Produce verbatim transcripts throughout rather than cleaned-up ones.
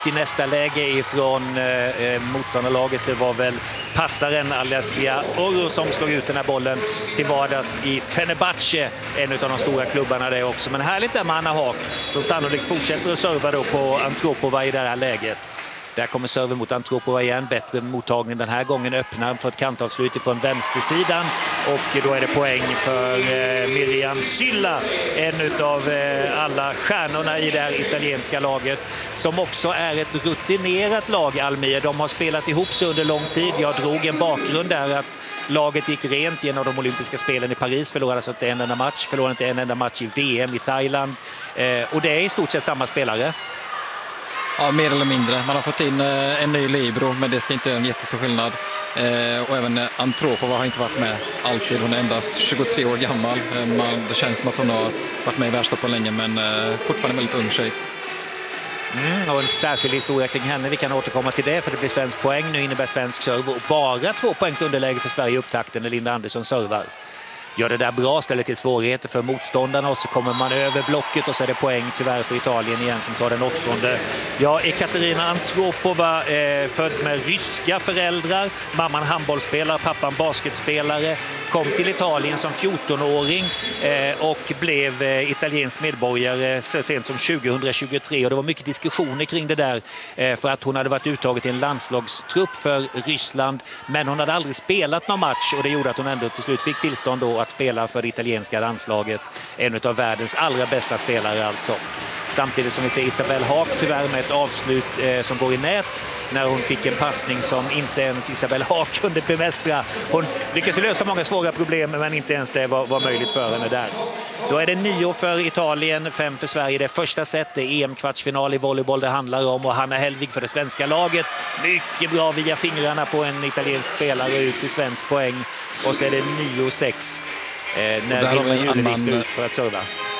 i nästa läge ifrån eh, motståndarlaget. Det var väl passaren Alessia Orro som slog ut den här bollen till vardags i Fenerbahce, en av de stora klubbarna där också. Men härligt där med Anna Haak som sannolikt fortsätter att serva då på Antropova i det här läget. Där kommer serven mot Antropova igen. Bättre mottagning den här gången. Öppnar för ett kantavslut från vänstersidan. Och då är det poäng för eh, Miriam Sylla. En av eh, alla stjärnorna i det här italienska laget. Som också är ett rutinerat lag, Almir. De har spelat ihop sig under lång tid. Jag drog en bakgrund där att laget gick rent genom de olympiska spelen i Paris. Förlorade alltså inte en enda match. Förlorade inte en enda match i V M i Thailand. Eh, och det är i stort sett samma spelare. Ja, mer eller mindre. Man har fått in en ny libero, men det ska inte göra en jättestor skillnad. Eh, och även Antropova har inte varit med alltid. Hon är endast tjugotre år gammal. Man, det känns som att hon har varit med i världstoppen länge, men eh, fortfarande väldigt ung tjej. Mm, och en särskild historia kring henne. Vi kan återkomma till det, för det blir svensk poäng. Nu innebär svensk serve och bara två poängs underläge för Sverige i upptakten när Linda Andersson servar. Gör det där bra, ställer till svårigheter för motståndarna och så kommer man över blocket och så är det poäng tyvärr för Italien igen som tar den åttonde. Ja, Ekaterina Antropova, eh, född med ryska föräldrar, mamman handbollsspelare, pappan basketspelare, kom till Italien som fjortonåring eh, och blev eh, italiensk medborgare så sent som tjugohundratjugotre, och det var mycket diskussioner kring det där eh, för att hon hade varit uttaget i en landslagstrupp för Ryssland, men hon hade aldrig spelat någon match, och det gjorde att hon ändå till slut fick tillstånd då att spela för det italienska landslaget. En av världens allra bästa spelare alltså. Samtidigt som vi ser Isabelle Haak tyvärr med ett avslut eh, som går i nät när hon fick en passning som inte ens Isabelle Haak kunde bemästra. Hon lyckades lösa många svåra problem, men inte ens det var, var möjligt för henne där. Då är det nio för Italien, fem för Sverige. Det är första set, det är E M-kvartsfinal i volleyboll det handlar om, och Hanna Hellvig för det svenska laget. Mycket bra via fingrarna på en italiensk spelare ut till svensk poäng. Och så är det nio sex eh, när Vilma Julevik ska ut för att serva.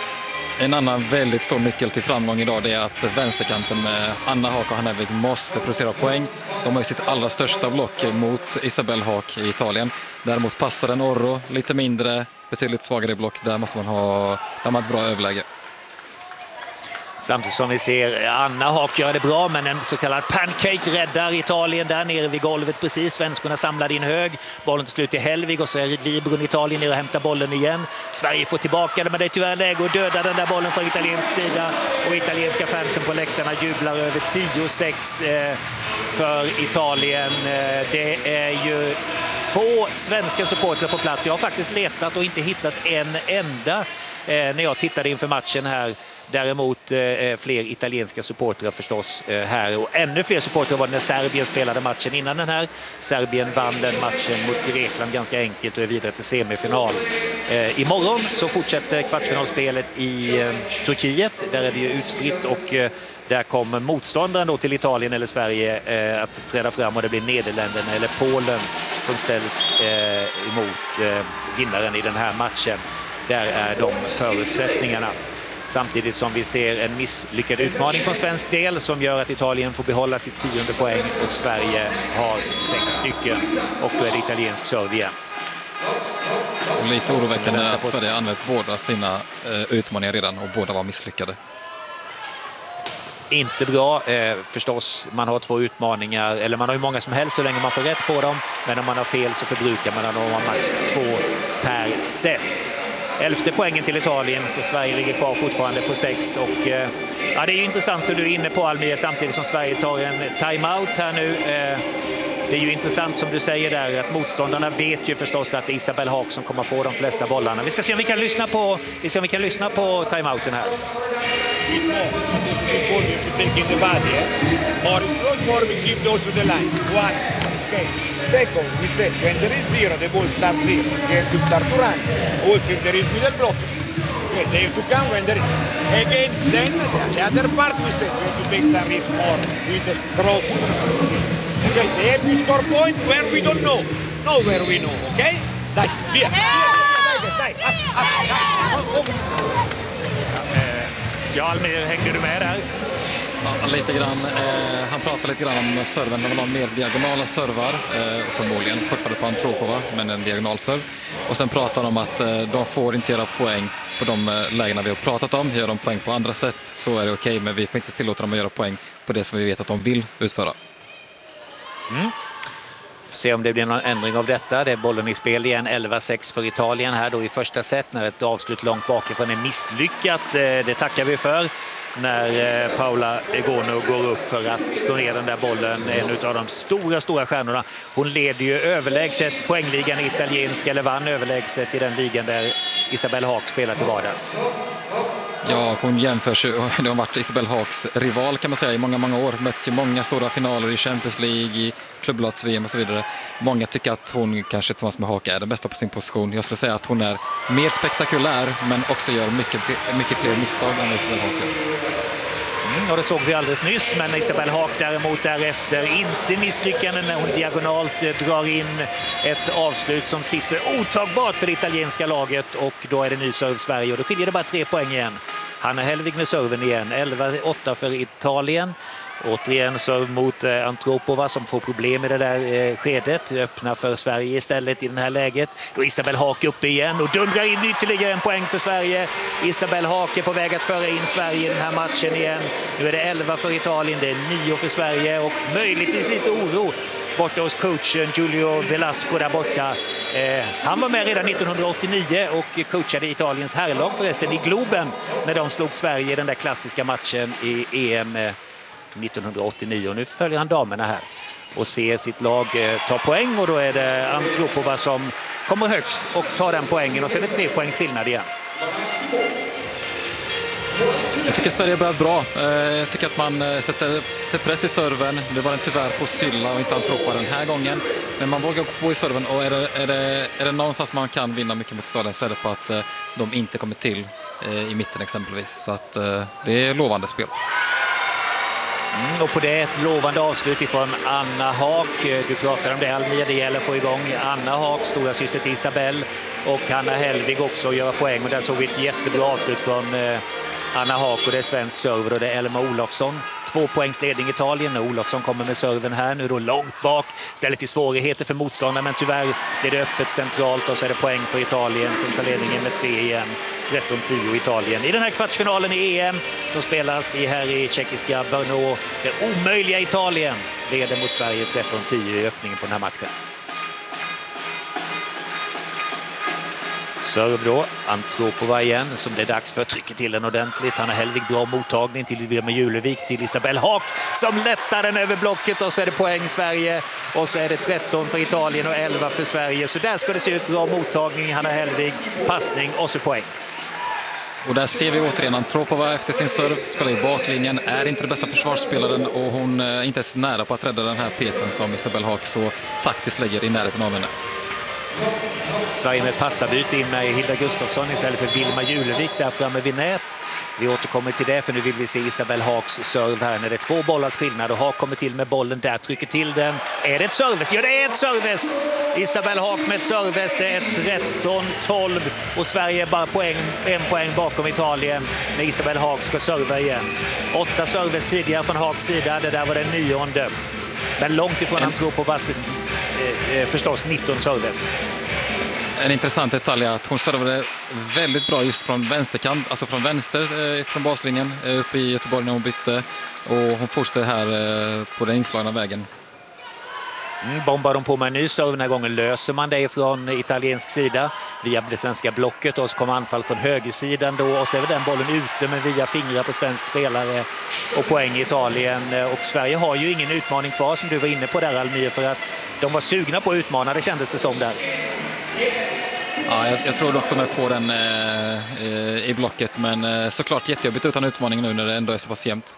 En annan väldigt stor nyckel till framgång idag, det är att vänsterkanten med Anna Haak och Hanna Hellvig måste producera poäng. De har ju sitt allra största block mot Isabelle Haak i Italien. Däremot passar den Orro lite mindre, betydligt svagare block. Där måste man ha, där man har ett bra överläge. Samtidigt som vi ser Anna Haak gör det bra, men en så kallad pancake räddar Italien där nere vid golvet precis. Svenskorna samlade in hög. Bollen till slut till Hellvig och så är Libron Italien ner och hämtar bollen igen. Sverige får tillbaka det, men det är tyvärr läge att döda den där bollen från italiensk sida. Och italienska fansen på läktarna jublar över tio sex för Italien. Det är ju få svenska supportrar på plats. Jag har faktiskt letat och inte hittat en enda när jag tittade inför matchen här. Däremot eh, fler italienska supportrar förstås eh, här, och ännu fler supportrar var det när Serbien spelade matchen innan den här. Serbien vann den matchen mot Grekland ganska enkelt och är vidare till semifinal. Eh, imorgon så fortsätter kvartsfinalspelet i eh, Turkiet. Där är det ju utspritt, och eh, där kommer motståndaren då till Italien eller Sverige eh, att träda fram, och det blir Nederländerna eller Polen som ställs eh, emot eh, vinnaren i den här matchen. Där är de förutsättningarna. Samtidigt som vi ser en misslyckad utmaning från svensk del som gör att Italien får behålla sitt tionde poäng och Sverige har sex stycken, och då är det italiensk serve igen. Och lite oroväckande att Sverige använt båda sina eh, utmaningar redan, och båda var misslyckade. Inte bra eh, förstås. Man har två utmaningar, eller man har ju många som helst så länge man får rätt på dem, men om man har fel så förbrukar man dem, och man max två per set. Elfte poängen till Italien, för Sverige ligger kvar fortfarande på sex. Och, eh, ja, det är ju intressant som du är inne på, Almir, samtidigt som Sverige tar en timeout här nu. Eh, det är ju intressant som du säger där att motståndarna vet ju förstås att det är Isabelle Haak som kommer få de flesta bollarna. Vi ska se om vi kan lyssna på, vi ska se om vi kan lyssna på timeouten här. Okay. Second, we said when there is zero, the ball starts zero. They have to start to run. Also, if there is middle block, okay, they have to come when there is. Again, then the other part we said we have to take some risk more with the cross. Okay, they have to score point where we don't know, not where we know. Okay, dai, via. Dai, dai, Ja, Almir, hängde du med där? Ja, lite grann. Eh, han pratar lite grann om serven. Det var mer diagonala servar, eh, förmodligen. Fortfarande på Antropova, men en diagonalserv. Och sen pratar de om att de får inte göra poäng på de lägena vi har pratat om. Gör de poäng på andra sätt så är det okej, men vi får inte tillåta dem att göra poäng på det som vi vet att de vill utföra. Mm. Får se om det blir någon ändring av detta. Det är bollen i spel igen, elva sex för Italien här då i första set när ett avslut långt bakifrån är misslyckat. Det tackar vi för. När Paula Egonu går upp för att slå ner den där bollen, en av de stora, stora stjärnorna. Hon leder ju överlägset poängligan i italienska, eller vann överlägset i den ligan där Isabelle Haak spelar till vardags. Ja, hon jämförs ju, det har varit Isabelle Haaks rival kan man säga i många, många år. Möts i många stora finaler i Champions League, i klubblags-V M och så vidare. Många tycker att hon kanske tillsammans med Haak är den bästa på sin position. Jag skulle säga att hon är mer spektakulär men också gör mycket, mycket fler misstag än Isabelle Haak. Mm, och det såg vi alldeles nyss, men Isabelle Haak däremot därefter inte misslyckande när hon diagonalt drar in ett avslut som sitter otagbart för det italienska laget, och då är det ny serve Sverige och då skiljer det bara tre poäng igen. Hanna Hellvig med serven igen, elva åtta för Italien. Återigen serve mot eh, Antropova som får problem i det där eh, skedet. Öppnar för Sverige istället i det här läget. Då Isabelle Haak uppe igen och dundrar in ytterligare en poäng för Sverige. Isabelle Haak är på väg att föra in Sverige i den här matchen igen. Nu är det elva för Italien, det är nio för Sverige och möjligtvis lite oro borta hos coachen Giulio Velasco där borta. Eh, han var med redan nittonhundraåttionio och coachade Italiens herrlag förresten i Globen när de slog Sverige i den där klassiska matchen i E M nittonhundraåttionio. Nu följer han damerna här och ser sitt lag eh, ta poäng, och då är det Antropova som kommer högst och tar den poängen, och så är det tre poängs skillnad igen. Jag tycker Sverige börjar bra. Jag tycker att man sätter, sätter press i serven. Det var den tyvärr på Sylla och inte Antropova den här gången. Men man vågar gå på i serven, och är det, är det, är det någonstans man kan vinna mycket mot Italien så är det på att de inte kommer till i mitten exempelvis. Så att det är lovande spel. Mm, och på det ett lovande avslut ifrån Anna Haak. Du pratade om det, Almia, det gäller att få igång Anna Haak, stora syster till Isabelle, och Hanna Hellvig också göra poäng. Och där såg vi ett jättebra avslut från eh, Anna Haak, och det är svensk server och det är Elma Olofsson. Två poängs ledning Italien, och Olofsson kommer med serven här nu då långt bak. Ställer till svårigheter för motståndaren, men tyvärr blir det öppet centralt, och så är det poäng för Italien som tar ledningen med tre igen. tretton tio Italien. I den här kvartsfinalen i E M som spelas i här i tjeckiska Brno. Det omöjliga Italien leder mot Sverige tretton tio i öppningen på den här matchen. Serve då, Antropova igen, som det är dags för, trycker till den ordentligt. Hanna Hellvig bra mottagning till Vilma Julevik, till Isabelle Haak som lättar den över blocket, och så är det poäng Sverige, och så är det tretton för Italien och elva för Sverige. Så där ska det se ut, bra mottagning, Hanna Hellvig, passning och så poäng. Och där ser vi återigen Antropova efter sin serve, spelar i baklinjen, är inte den bästa försvarsspelaren, och hon är inte ens nära på att rädda den här peten som Isabelle Haak så taktiskt lägger i närheten av henne. Sverige med passarbyte in med Hilda Gustafsson istället för Vilma Julevik där framme vid nät. Vi återkommer till det, för nu vill vi se Isabelle Haaks serve här när det är två bollars skillnad, och Haak kommer till med bollen där, trycker till den. Är det ett service? Ja, det är ett service! Isabelle Haak med ett service, det är tretton tolv, och Sverige är bara poäng, en poäng bakom Italien när Isabelle Haak ska serva igen. Åtta service tidigare från Haaks sida, det där var den nionde. Men långt ifrån Antropovas eh, eh, förstås nitton service. En intressant detalj är att hon servade väldigt bra just från vänsterkant, alltså från vänster eh, från baslinjen eh, uppe i Göteborg när hon bytte, och hon fortsatte här eh, på den inslagna vägen. Mm, bombar de på med en ny serve, den här gången löser man det från italiensk sida via det svenska blocket, och så kommer anfall från högersidan då, och så är den bollen ute men via fingrar på svensk spelare, och poäng i Italien. Och Sverige har ju ingen utmaning kvar som du var inne på där, Almir, för att de var sugna på att utmana, det kändes det som där. Ja, jag, jag tror dock de är på den eh, i blocket, men eh, såklart jättejobbigt utan utmaning nu när det ändå är så pass jämnt.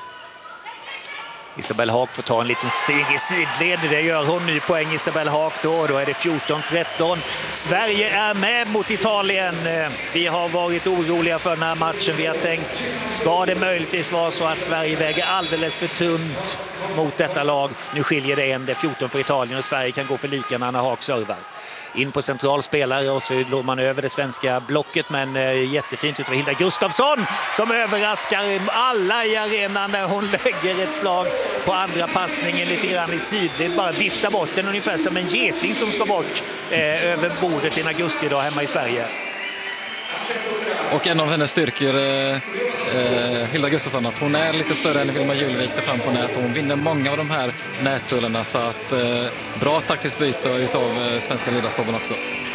Isabelle Haak får ta en liten steg i sidled. Det gör hon. Ny poäng Isabelle Haak då. Då är det fjorton tretton. Sverige är med mot Italien. Vi har varit oroliga för den här matchen. Vi har tänkt, ska det möjligtvis vara så att Sverige väger alldeles för tunt mot detta lag? Nu skiljer det en. Det är fjorton för Italien, och Sverige kan gå för lika när Anna Haak servar. In på central spelare, och så låter man över det svenska blocket, men eh, jättefint utav Hilda Gustafsson som överraskar alla i arenan när hon lägger ett slag på andra passningen lite grann i sidled, bara vifta bort den ungefär som en geting som ska bort eh, över bordet i en augusti idag hemma i Sverige. Och en av hennes styrkor, eh, Hilda Gustafsson, att hon är lite större än Vilma Julevik där fram på nät. Hon vinner många av de här nättullorna, så att eh, bra taktiskt byte utav eh, svenska ledarstaben också.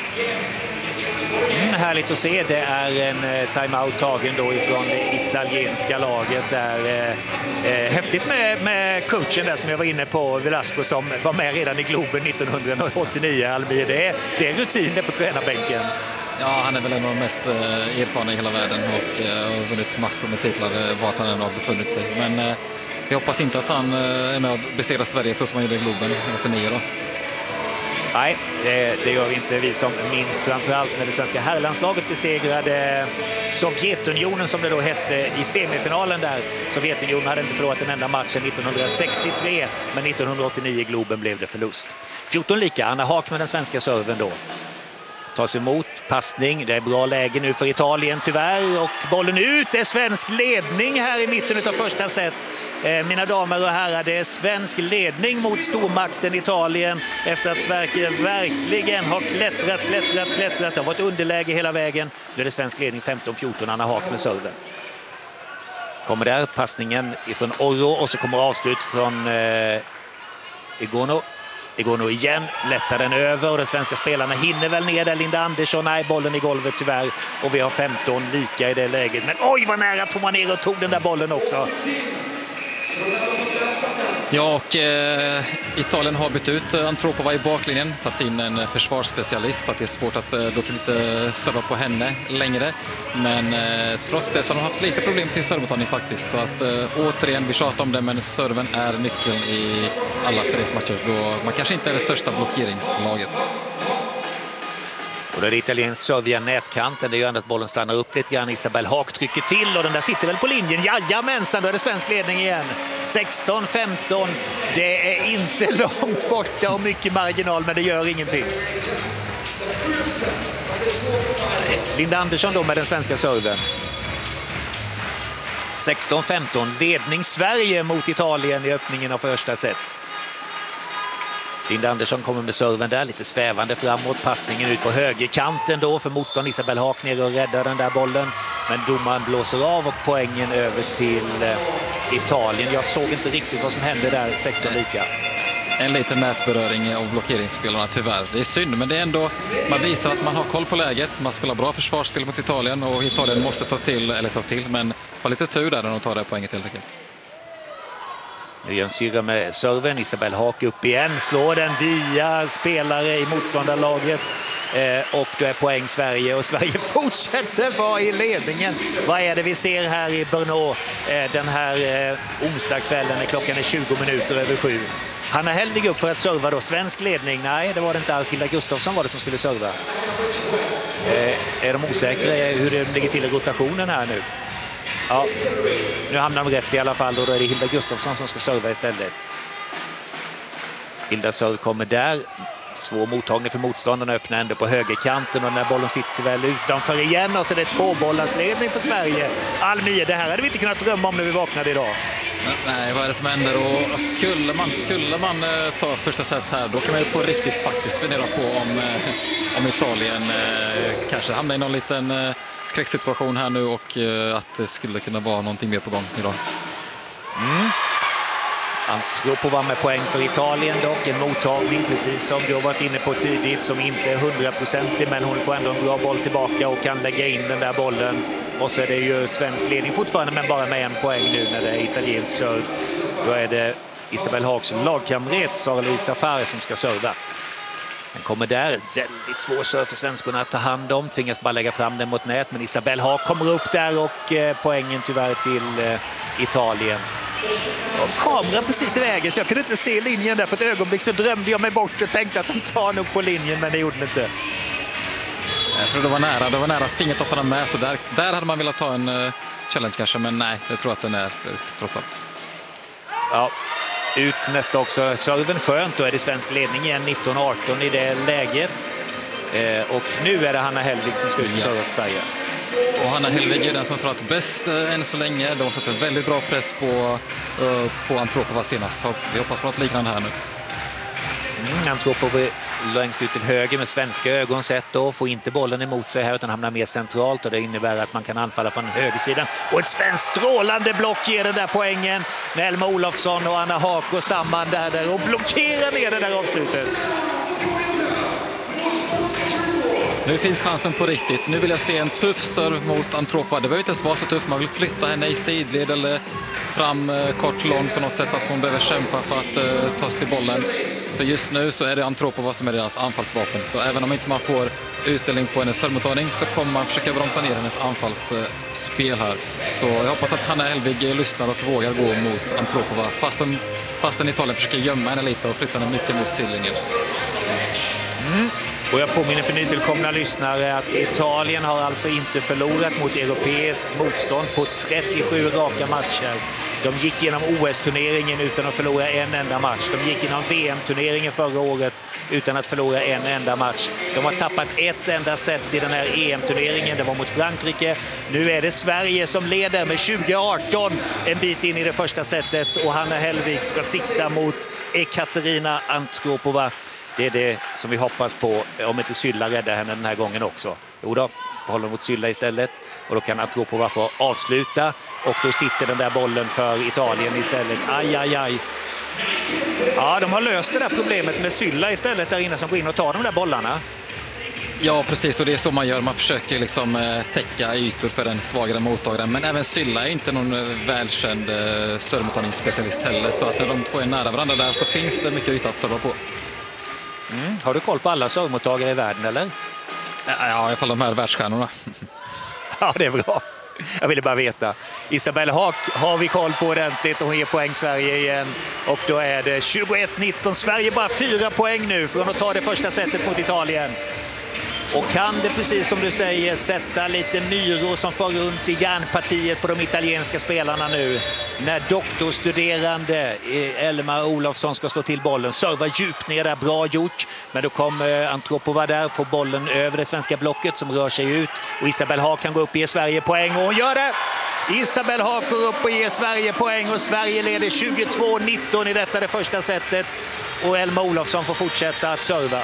Mm, härligt att se. Det är en eh, timeout tagen då ifrån det italienska laget. Det är eh, häftigt med, med coachen där som jag var inne på, Velasco, som var med redan i Globen nittonhundraåttionio. Almir. Det är, det är rutiner på tränarbänken. Ja, han är väl en av de mest eh, erfarna i hela världen och eh, har vunnit massor med titlar eh, vart han än har befunnit sig. Men eh, vi hoppas inte att han eh, är med och besegrar Sverige så som han gjorde i Globen åttionio då. Nej, det, det gör inte vi som minns, framförallt när det svenska herrlandslaget besegrade Sovjetunionen som det då hette i semifinalen där. Sovjetunionen hade inte förlorat en enda match sedan nittonhundrasextiotre, men nittonhundraåttionio i Globen blev det förlust. fjorton lika, Anna Haak med den svenska serven då. Tas emot, passning, det är bra läge nu för Italien tyvärr och bollen ut, det är svensk ledning här i mitten av första set. Eh, mina damer och herrar, det är svensk ledning mot stormakten Italien efter att Sverige verkligen har klättrat, klättrat, klättrat. Det har varit underläge hela vägen. Nu är det svensk ledning femton fjorton, Anna Haak med serven. Kommer där passningen ifrån Orro och så kommer avslut från eh, Igono. Det går nog igen, lättar den över och de svenska spelarna hinner väl ner där. Linda Andersson, nej, bollen i golvet tyvärr. Och vi har femton lika i det läget. Men oj vad nära tog man ner och tog den där bollen också. Ja, och eh, Italien har bytt ut Antropova i baklinjen, tagit in en försvarsspecialist, att det är svårt att eh, dock inte serva på henne längre. Men eh, trots det så har de haft lite problem med sin servmottagning faktiskt. Så att eh, återigen, vi tjatar om det, men serven är nyckeln i alla Sveriges matcher. Då man kanske inte är det största blockeringslaget. Och då är det italiensk serv via nätkanten. Det gör att bollen stannar upp lite grann. Isabel Haak trycker till och den där sitter väl på linjen. Jajamensan, då är det svensk ledning igen. sexton femton. Det är inte långt borta och mycket marginal, men det gör ingenting. Linda Andersson då med den svenska serven. sexton femton. Ledning Sverige mot Italien i öppningen av första set. Linda Andersson kommer med serven där, lite svävande framåt, passningen ut på högerkanten då för motstånd. Isabel Haak ner och räddar den där bollen, men domaren blåser av och poängen över till eh, Italien. Jag såg inte riktigt vad som hände där, sexton lika. En liten nätberöring av blockeringsspelarna tyvärr. Det är synd, men det är ändå, man visar att man har koll på läget. Man spelar bra försvarsspel mot Italien och Italien måste ta till, eller ta till, men ha lite tur där när de tar det poänget helt enkelt. Nu gör en syra med serven. Isabel Haak upp igen. Slår den via spelare i motståndarlaget. Eh, och då är poäng Sverige. Och Sverige fortsätter vara i ledningen. Vad är det vi ser här i Brno eh, den här eh, onsdagskvällen när klockan är tjugo minuter över sju. Hanna Heldig upp för att serva då. Svensk ledning. Nej, det var det inte alls. Hilda Gustafsson var det som skulle serva. Eh, är de osäkra hur det ligger till i rotationen här nu? Ja, nu hamnar de rätt i alla fall och då är det Hilda Gustafsson som ska serva istället. Hilda serv kommer där. Svår mottagning för motståndarna, öppnar ändå på högerkanten och den här bollen sitter väl utanför igen och så är det ett tvåbollarsledning för Sverige. Almir, det här hade vi inte kunnat drömma om när vi vaknade idag. Nej, vad är det som händer? Och skulle man, skulle man eh, ta första set här, då kan man ju på riktigt faktiskt fundera på om, eh, om Italien eh, kanske hamnar i någon liten eh, skräcksituation här nu och eh, att det skulle kunna vara någonting mer på gång idag. Mm. Antropova var med poäng för Italien dock. En mottagning, precis som du har varit inne på tidigt, som inte är hundraprocentig, men hon får ändå en bra boll tillbaka och kan lägga in den där bollen. Och så är det ju svensk ledning fortfarande, men bara med en poäng nu när det är italiensk serv. Då är det Isabel Haaks lagkamrat Sara-Louise Safari som ska serva. Den kommer där, väldigt svår serv för svenskorna att ta hand om. Tvingas bara lägga fram den mot nät, men Isabel Haak kommer upp där och eh, poängen tyvärr till eh, Italien. Och kameran precis i vägen så jag kunde inte se linjen där. För ett ögonblick så drömde jag mig bort och tänkte att de tar nog på linjen, men det gjorde de inte. Jag tror det var nära, det var nära fingertopparna med, så där, där hade man velat ta en uh, challenge kanske, men nej, jag tror att den är ut trots allt. Ja, ut nästa också. Serven skönt, då är det svensk ledning igen, nitton arton i det läget. Eh, och nu är det Hanna Heldig som ska ut och serva för Sverige. Och Hanna Hellvig är den som har svarat bäst eh, än så länge. De har satt en väldigt bra press på, eh, på Antropova senast. Vi hoppas på något liknande här nu. Mm, Antropova längst ut till höger med svenska ögon sett då. Får inte bollen emot sig här utan hamnar mer centralt. Och det innebär att man kan anfalla från högersidan. Och ett svenskt strålande block ger den där poängen. När Elma Olofsson och Anna Haak går samman där, där och blockerar ner det där avslutet. Nu finns chansen på riktigt. Nu vill jag se en tuff serve mot Antropova. Det behöver inte ens vara så tuff. Man vill flytta henne i sidled eller fram eh, kort lång på något sätt så att hon behöver kämpa för att eh, ta sig till bollen. För just nu så är det Antropova som är deras anfallsvapen. Så även om inte man får utdelning på hennes servemottagning så kommer man försöka bromsa ner hennes anfallsspel här. Så jag hoppas att Hanna Hellvig lyssnar och vågar gå mot Antropova. Fastän, fastän Italien försöker gömma henne lite och flytta henne mycket mot sidlinjen. Mm. Och jag påminner för nytillkomna lyssnare att Italien har alltså inte förlorat mot europeiskt motstånd på trettiosju raka matcher. De gick genom O S-turneringen utan att förlora en enda match. De gick genom V M-turneringen förra året utan att förlora en enda match. De har tappat ett enda set i den här E M-turneringen. Det var mot Frankrike. Nu är det Sverige som leder med tjugo arton en bit in i det första setet. Och Hanna Hellvig ska sikta mot Ekaterina Antropova. Det är det som vi hoppas på, om inte Sylla räddar henne den här gången också. Jo då, håller mot Sylla istället. Och då kan Antropova få avsluta. Och då sitter den där bollen för Italien istället. Aj, aj, aj. Ja, de har löst det där problemet med Sylla istället där inne som går in och tar de där bollarna. Ja, precis. Och det är så man gör. Man försöker liksom eh, täcka ytor för den svagare mottagaren. Men även Sylla är inte någon eh, välkänd eh, servemottagningsspecialist heller. Så att när de två är nära varandra där så finns det mycket yta att serva på. Mm. Har du koll på alla servemottagare i världen, eller? Ja, i alla fall de här världsstjärnorna. Ja, det är bra. Jag ville bara veta. Isabelle Haak har vi koll på ordentligt och hon ger poäng Sverige igen. Och då är det tjugoett nitton. Sverige bara fyra poäng nu från att ta det första setet mot Italien. Och kan det, precis som du säger, sätta lite myror som far runt i hjärnpartiet på de italienska spelarna nu. När doktorstuderande Elma Olofsson ska slå till bollen. Serva djupt ner där, bra gjort. Men då kommer Antropova där, får bollen över det svenska blocket som rör sig ut. Och Isabelle Haak kan gå upp och ge Sverige poäng. Och hon gör det! Isabelle Haak går upp och ger Sverige poäng. Och Sverige leder tjugotvå nitton i detta det första setet. Och Elma Olofsson får fortsätta att serva.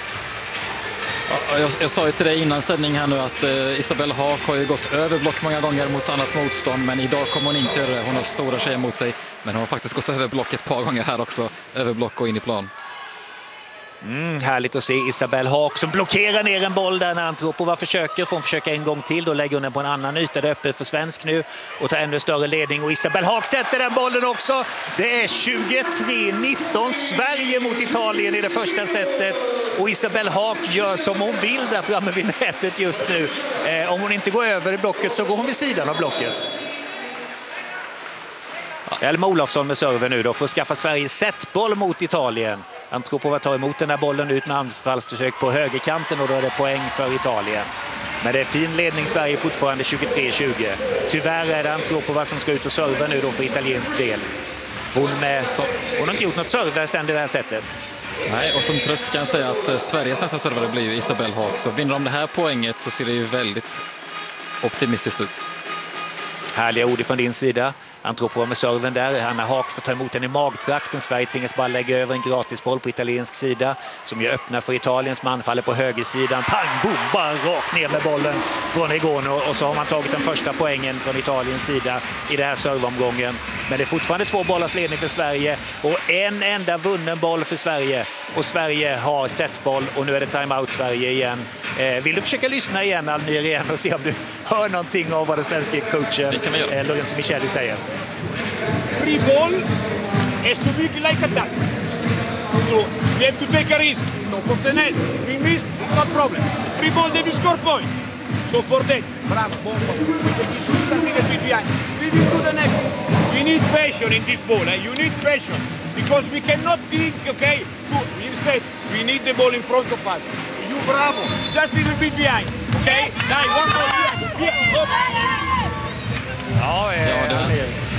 Jag, jag sa ju till dig innan sändning här nu att eh, Isabelle Haak har ju gått över block många gånger mot annat motstånd, men idag kommer hon inte göra det. Hon har stora tjejer mot sig, men hon har faktiskt gått över block ett par gånger här också. Över block och in i plan. Mm, härligt att se Isabelle Haak som blockerar ner en boll där när Antropova försöker. Får hon försöka en gång till, då lägger hon den på en annan yta. Det är öppet för svensk nu och tar ännu större ledning. Och Isabelle Haak sätter den bollen också. Det är tjugotre nitton Sverige mot Italien i det första setet. Och Isabelle Haak gör som hon vill där framme vid nätet just nu. Eh, om hon inte går över i blocket så går hon vid sidan av blocket. Elma Olofsson med serven nu då för att skaffa Sverige setboll mot Italien. Antropova tar emot den här bollen ut med anfallsförsök på högerkanten och då är det poäng för Italien. Men det är fin ledning Sverige fortfarande tjugotre tjugo. Tyvärr är det Antropova som ska ut och serva nu då för italiensk del. Hon, eh, hon har inte gjort något serve sen det här sättet. Nej, och som tröst kan jag säga att Sveriges nästa servare blir ju Isabelle Haak. Så vinner de det här poänget så ser det ju väldigt optimistiskt ut. Härliga ord från din sida. Antropova med serven där. Hanna Haak får ta emot den i magtrakten. Sverige tvingas bara lägga över en gratisboll på italiensk sida som ju öppnar för Italiens man. Faller på högersidan. Pang, boom, bara rakt ner med bollen från Egono. Och så har man tagit den första poängen från Italiens sida i det här servomgången. Men det är fortfarande två bollars ledning för Sverige och en enda vunnen boll för Sverige. Och Sverige har setboll och nu är det timeout Sverige igen. Eh, vill du försöka lyssna igen, Almir, igen och se om du hör någonting av vad den svenska coachen eh, Lorenzo Micheli säger? Free ball is too big like attack. So we have to take a risk. Top of the net. We miss, not problem. Free ball, then you score point. So for that, bravo, bomba. Starting a bit behind. We will do the next. We need passion in this ball. Eh? You need passion. Because we cannot think, okay, to, you said we need the ball in front of us. You bravo. Just a little bit behind. Okay? Now, one more behind. Yeah. Ja, eh, ja det.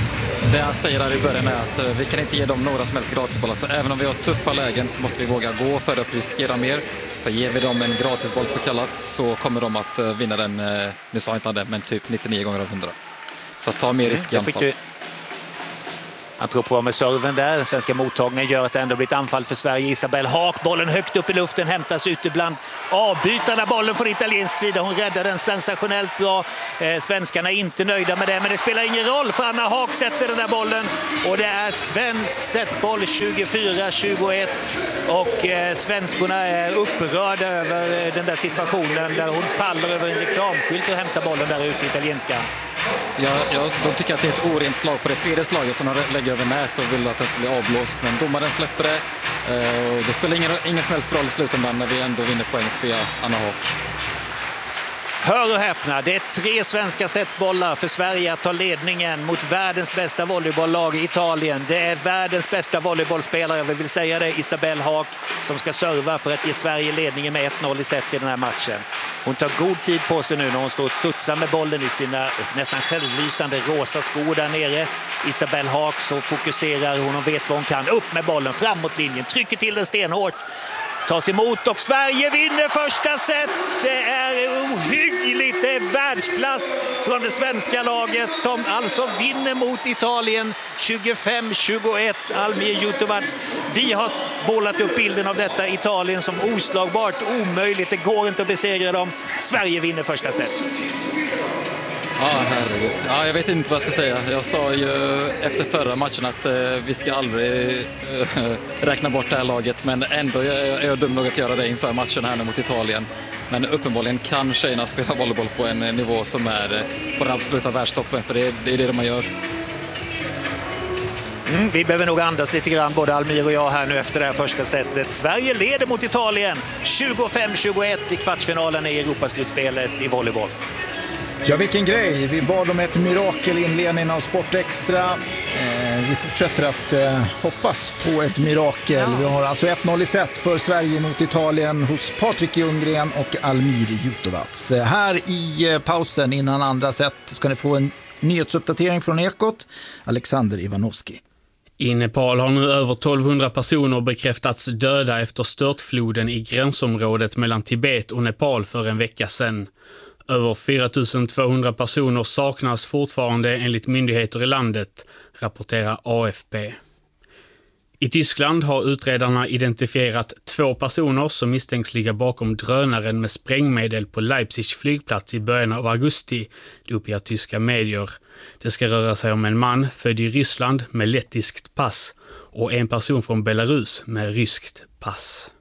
det han säger där i början är att vi kan inte ge dem några som helst gratisbollar. Så även om vi har tuffa lägen så måste vi våga gå för att riskera mer. För ger vi dem en gratisboll så kallat så kommer de att vinna den, nu sa jag inte det, men typ nittionio gånger av hundra. Så ta mer risk i mm, anfall. Han tror på med serven där. Den svenska mottagningen gör att det ändå blir ett anfall för Sverige. Isabel Haak, bollen högt upp i luften, hämtas ut ibland avbytarna. Bollen från italiensk sida. Hon räddar den sensationellt bra. Eh, svenskarna är inte nöjda med det, men det spelar ingen roll för Anna Haak sätter den där bollen. Och det är svensk setboll tjugofyra tjugoett. Och eh, svenskorna är upprörda över den där situationen där hon faller över en reklamskylt och hämtar bollen där ute i italienska. Ja, ja, de tycker att det är ett orent slag på det tredje slaget som de lägger över nät och vill att den ska bli avblåst. Men domaren släpper det. Och det spelar ingen, ingen som helst roll i slutändan när vi ändå vinner poäng via Anna Haak. Hör och häpna, det är tre svenska setbollar för Sverige att ta ledningen mot världens bästa volleybolllag i Italien. Det är världens bästa volleybollspelare, vi vill säga det, Isabel Haak, som ska serva för att ge Sverige ledningen med ett noll i set i den här matchen. Hon tar god tid på sig nu när hon står och studsar med bollen i sina nästan självlysande rosa skor där nere. Isabel Haak så fokuserar hon och vet vad hon kan. Upp med bollen, framåt linjen, trycker till den stenhårt. Tas emot och Sverige vinner första set. Det är ohyggligt, det är världsklass från det svenska laget som alltså vinner mot Italien tjugofem tjugoett. Almir Jutovac. Vi har bollat upp bilden av detta Italien som oslagbart, omöjligt. Det går inte att besegra dem. Sverige vinner första set. Ja, herregud. Ja, jag vet inte vad jag ska säga. Jag sa ju efter förra matchen att eh, vi ska aldrig eh, räkna bort det här laget. Men ändå är jag dum nog att göra det inför matchen här nu mot Italien. Men uppenbarligen kan tjejerna spela volleyboll på en nivå som är eh, på den absoluta världstoppen. För det, det är det man gör. Mm, vi behöver nog andas lite grann, både Almir och jag här nu efter det här första setet. Sverige leder mot Italien tjugofem tjugoett i kvartsfinalen i Europaslutspelet i volleyboll. Ja, vilken grej. Vi bad om ett mirakel i inledningen av Sport Extra. Eh, vi fortsätter att eh, hoppas på ett mirakel. Ja. Vi har alltså ett noll i set för Sverige mot Italien hos Patrik Ljunggren och Almir Jutovac. Eh, här i eh, pausen innan andra set ska ni få en nyhetsuppdatering från Ekot. Alexander Ivanovski. I Nepal har nu över tolvhundra personer bekräftats döda efter störtfloden i gränsområdet mellan Tibet och Nepal för en vecka sedan. Över fyra tusen tvåhundra personer saknas fortfarande enligt myndigheter i landet, rapporterar A F P. I Tyskland har utredarna identifierat två personer som misstänks ligga bakom drönaren med sprängmedel på Leipzigs flygplats i början av augusti, det uppger tyska medier. Det ska röra sig om en man född i Ryssland med lettiskt pass och en person från Belarus med ryskt pass.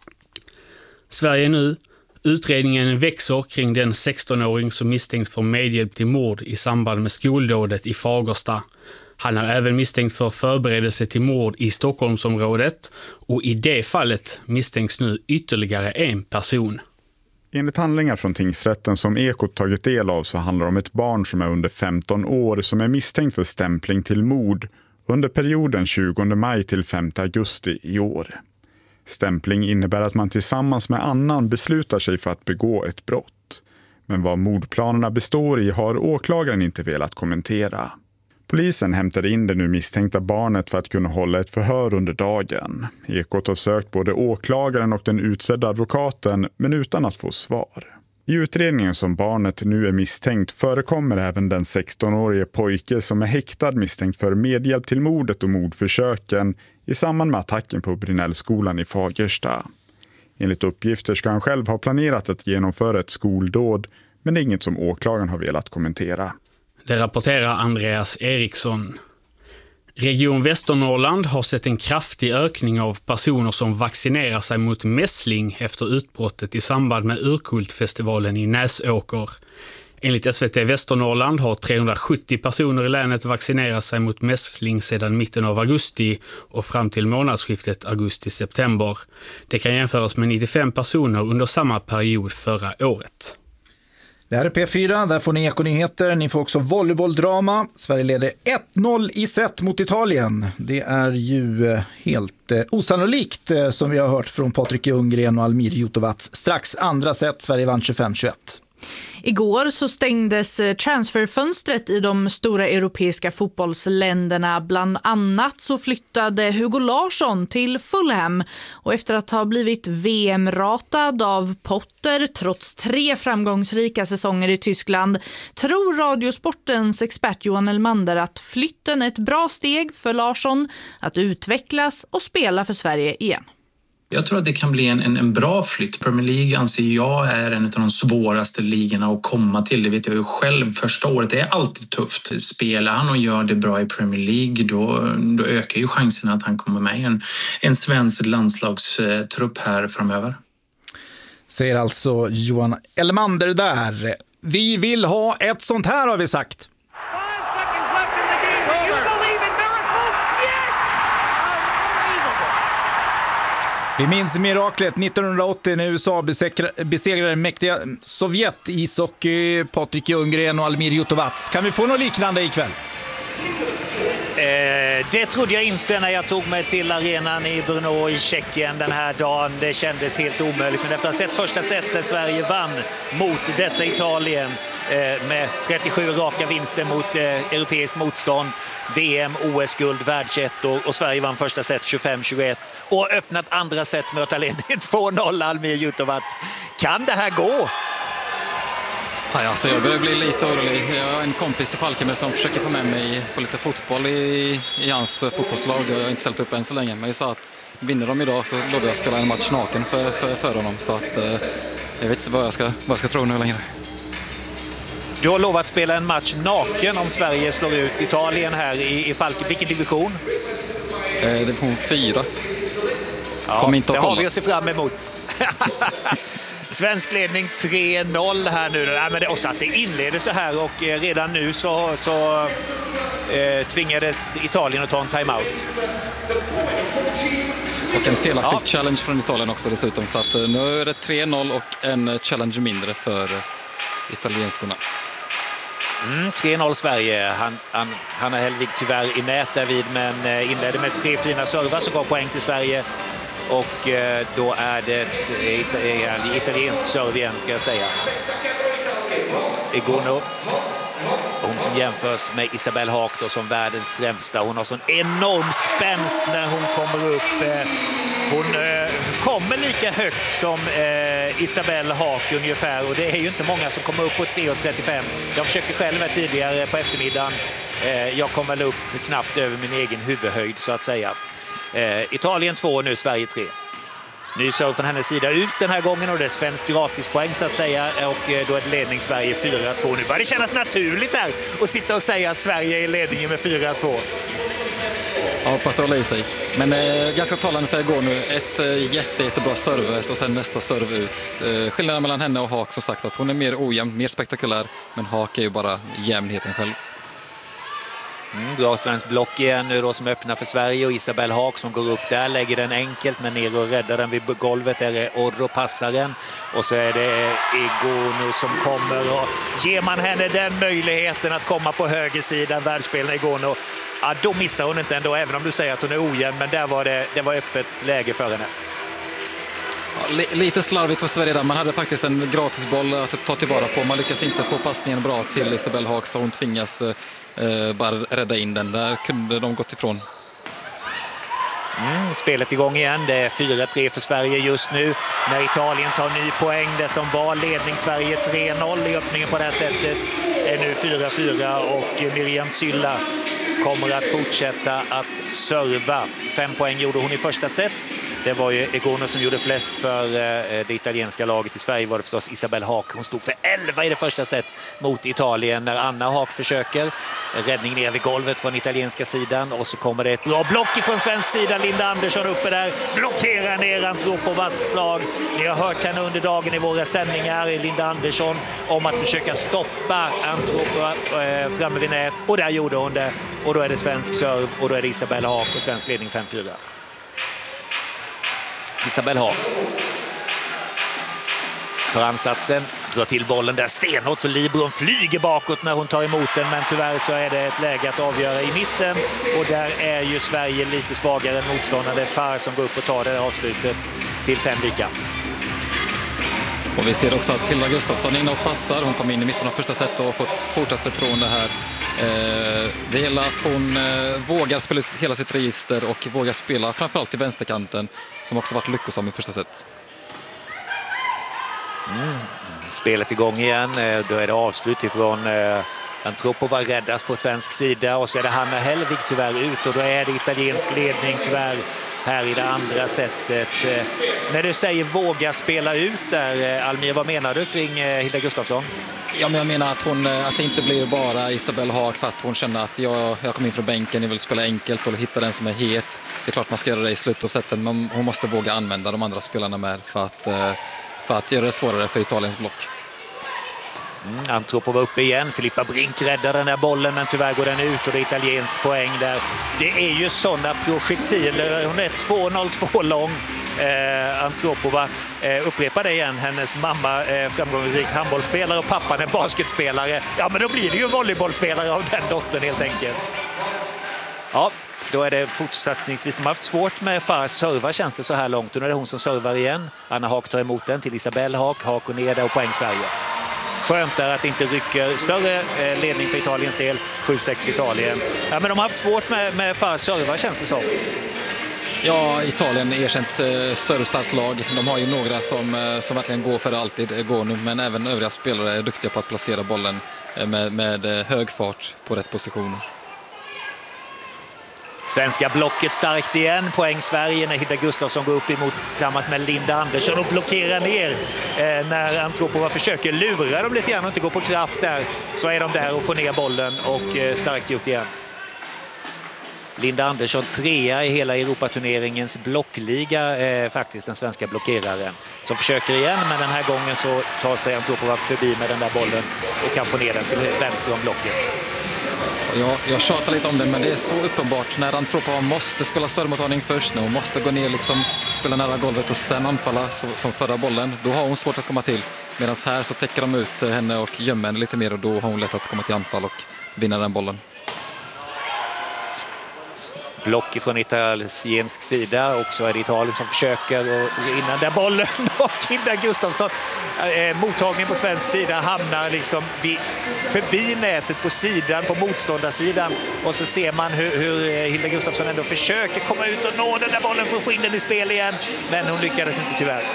Sverige nu. Utredningen växer kring den sexton-åring som misstänks för medhjälp till mord i samband med skoldådet i Fagersta. Han är även misstänkt för förberedelse till mord i Stockholmsområdet och i det fallet misstänks nu ytterligare en person. Enligt handlingar från tingsrätten som Ekot tagit del av så handlar det om ett barn som är under femton år som är misstänkt för stämpling till mord under perioden tjugonde maj till femte augusti i år. Stämpling innebär att man tillsammans med annan beslutar sig för att begå ett brott. Men vad mordplanerna består i har åklagaren inte velat kommentera. Polisen hämtade in det nu misstänkta barnet för att kunna hålla ett förhör under dagen. Ekot har sökt både åklagaren och den utsedda advokaten men utan att få svar. I utredningen som barnet nu är misstänkt förekommer även den sexton-årige pojke som är häktad misstänkt för medhjälp till mordet och mordförsöken i samband med attacken på Brinellskolan i Fagersta. Enligt uppgifter ska han själv ha planerat att genomföra ett skoldåd, men det är inget som åklagaren har velat kommentera. Det rapporterar Andreas Eriksson. Region Västernorrland har sett en kraftig ökning av personer som vaccinerar sig mot mässling efter utbrottet i samband med Urkultfestivalen i Näsåker. Enligt S V T Västernorrland har trehundrasjuttio personer i länet vaccinerat sig mot mässling sedan mitten av augusti och fram till månadsskiftet augusti-september. Det kan jämföras med nittiofem personer under samma period förra året. Det här är P fyra, där får ni ekonyheter. Ni får också volleybolldrama. Sverige leder ett noll i set mot Italien. Det är ju helt osannolikt som vi har hört från Patrik Ljunggren och Almir Jutovac. Strax andra set, Sverige vann tjugofem tjugoett. Igår så stängdes transferfönstret i de stora europeiska fotbollsländerna. Bland annat så flyttade Hugo Larsson till Fulham och efter att ha blivit V M-ratad av Potter trots tre framgångsrika säsonger i Tyskland tror Radiosportens expert Johan Elmander att flytten är ett bra steg för Larsson att utvecklas och spela för Sverige igen. Jag tror att det kan bli en, en, en bra flytt. Premier League anser jag är en av de svåraste ligorna att komma till. Det vet jag ju själv. Första året är alltid tufft. Spelar han och gör det bra i Premier League då, då ökar ju chansen att han kommer med i en, en svensk landslagstrupp här framöver. Säger alltså Johan Elmander där. Vi vill ha ett sånt här har vi sagt. Vi minns miraklet nittonhundraåttio när U S A besegrade mäktiga Sovjet i ishockey, Patrik Ljunggren och Almir Jutovac. Kan vi få något liknande ikväll? Eh, det trodde jag inte när jag tog mig till arenan i Brno i Tjeckien den här dagen. Det kändes helt omöjligt. Men efter att ha sett första set där Sverige vann mot detta Italien eh, med trettiosju raka vinster mot eh, europeiskt motstånd, V M, O S-guld, världsettor och Sverige vann första set tjugofem tjugoett och öppnat andra set med att ta ledningen två noll Almir Jutovac. Kan det här gå? Ja, alltså jag börjar bli lite orolig. Jag har en kompis i Falkenberg som försöker få med mig på lite fotboll i, i hans fotbollslag. Jag har inte ställt upp än så länge, men jag sa att vinner de idag så lovar jag att spela en match naken för, för, för honom. Så att, eh, jag vet inte vad jag ska, vad jag ska tro nu längre. Du har lovat spela en match naken om Sverige slår ut Italien här i, i Falkenberg. Vilken division? Eh, division fyra. Ja, Kom inte att det kolla. har vi att se fram emot. Svensk ledning tre noll här nu. Nej, men det, och så att det inleder så här och eh, redan nu så, så eh, tvingades Italien att ta en timeout. Och en felaktig Ja. challenge från Italien också dessutom. Så att, eh, nu är det tre noll och en challenge mindre för eh, italienskorna. Mm, tre noll Sverige. Han, han, Hanna Hellvig tyvärr i nät därvid, men eh, inledde med tre fina servar som gav poäng till Sverige. Och eh, då är det ett, ett, ett italiensk serve igen, ska jag säga. Egono, hon som jämförs med Isabelle Haak då, som världens främsta. Hon har sån enorm spänst när hon kommer upp. Eh, hon eh, kommer lika högt som eh, Isabelle Haak ungefär. Och det är ju inte många som kommer upp på tre trettiofem. Jag försökte själv här tidigare på eftermiddagen. Eh, jag kom väl upp knappt över min egen huvudhöjd så att säga. Eh, Italien två, nu Sverige tre. Ny serve från hennes sida ut den här gången och det är svensk gratispoäng så att säga. Och eh, då är det ledning Sverige fyra två. Nu börjar det kännas naturligt här att sitta och säga att Sverige är i ledningen med fyra två. Ja, hoppas det håller i sig. Men eh, ganska talande för igår nu. Ett eh, jätte, jättebra serve och sen nästa serve ut. Eh, skillnaden mellan henne och Haak som sagt att hon är mer ojämn, mer spektakulär. Men Haak är ju bara jämnheten själv. Mm, bra svensk block igen nu då som öppnar för Sverige och Isabelle Haak som går upp där, lägger den enkelt men ner och räddar den vid golvet. Där är Orro passaren och så är det Egono som kommer och ger man henne den möjligheten att komma på högersidan, världsspelaren Egono, ja, då missar hon inte ändå även om du säger att hon är ojämn, men där var det, det var öppet läge för henne. Ja, lite slarvigt för Sverige där. Man hade faktiskt en gratisboll att ta tillvara på. Man lyckas inte få passningen bra till Isabelle Haak så hon tvingas eh, bara rädda in den. Där kunde de gått ifrån. Mm, spelet igång igen. Det är fyra tre för Sverige just nu. När Italien tar ny poäng. Det som var ledning Sverige tre noll i öppningen på det här sättet är nu fyra fyra och Miriam Sylla kommer att fortsätta att serva. Fem poäng gjorde hon i första set. Det var ju Egono som gjorde flest för det italienska laget. I Sverige var det förstås Isabelle Haak. Hon stod för elva i det första set mot Italien när Anna Haak försöker. Räddning ner vid golvet från italienska sidan. Och så kommer det ett bra block från svensk sida. Linda Andersson uppe där. Blockerar ner Antropovas slag. Ni har hört henne under dagen i våra sändningar. Linda Andersson om att försöka stoppa Antropova eh, framme vid nät. Och där gjorde hon det. Och då är det svensk serve. Och då är det Isabelle Haak och svensk ledning fem fyra. Isabelle Haak tar ansatsen, drar till bollen där stenhårt så Libron flyger bakåt när hon tar emot den, men tyvärr så är det ett läge att avgöra i mitten och där är ju Sverige lite svagare än motståndare. Far som går upp och tar det avslutet till fem lika. Och vi ser också att Hilda Gustafsson är inne och passar. Hon kom in i mitten av första set och har fått fortsatt förtroende här. Eh, det gäller att hon eh, vågar spela ut hela sitt register och vågar spela framförallt i vänsterkanten som också varit lyckosam i första set. Mm. Spelet igång igen. Då är det avslut ifrån eh, Antropova räddas på svensk sida och så är det Hanna Hellvig tyvärr ut och då är det italiensk ledning tyvärr här i det andra sättet. Eh, när du säger våga spela ut där, eh, Almir, vad menar du kring eh, Hilda Gustafsson? Ja, men jag menar att, hon, att det inte blir bara Isabelle Haag för att hon känner att jag, jag kommer in från bänken, jag vill spela enkelt och hitta den som är het. Det är klart man ska göra det i slutet av sätten, men hon måste våga använda de andra spelarna med för att, för att göra det svårare för Italiens block. Mm, Antropova uppe igen. Filippa Brink räddar den där bollen men tyvärr går den ut och det är italiensk poäng där. Det är ju sådana projektiler. Hon är två noll två lång. Eh, Antropova eh, upprepar det igen. Hennes mamma eh, framgångsrik handbollsspelare och pappan är basketspelare. Ja, men då blir det ju volleybollspelare av den dottern helt enkelt. Ja, då är det fortsättningsvis. De har haft svårt med Faras serva känns det så här långt. Och nu är det hon som servar igen. Anna Haag tar emot den till Isabelle Haag. Haag och ner där och poäng Sverige. Skönt är att det inte rycker större ledning för Italiens del. sju sex Italien. Ja, men de har haft svårt med, med Faras serva känns det som. Ja, Italien är erkänt eh, större starkt lag. De har ju några som, eh, som verkligen går för det alltid går nu. Men även övriga spelare är duktiga på att placera bollen eh, med, med eh, hög fart på rätt positioner. Svenska blocket starkt igen. Poäng Sverige när Hilda Gustafsson går upp emot tillsammans med Linda Andersson och blockerar ner. Eh, när Antropova försöker lura dem lite grann och inte gå på kraft där så är de där och får ner bollen och eh, starkt gjort igen. Linda Andersson trea i hela Europaturneringens blockliga, eh, faktiskt den svenska blockeraren. Som försöker igen, men den här gången så tar sig Antropova förbi med den där bollen och kan få ner den till vänster om blocket. Ja, jag tjatar lite om det, men det är så uppenbart när Antropova måste spela störmottagning först, när hon måste gå ner, liksom, spela nära golvet och sen anfalla så, som förra bollen. Då har hon svårt att komma till. Medan här så täcker de ut henne och gömmer henne lite mer och då har hon lätt att komma till anfall och vinna den bollen. Block från italiensk sida och så är det Italien som försöker och innan där bollen och Hilda Gustafsson eh, mottagningen på svensk sida hamnar liksom vid, förbi nätet på sidan, på motståndarsidan och så ser man hur, hur Hilda Gustafsson ändå försöker komma ut och nå den där bollen för att få in den i spel igen, men hon lyckades inte tyvärr.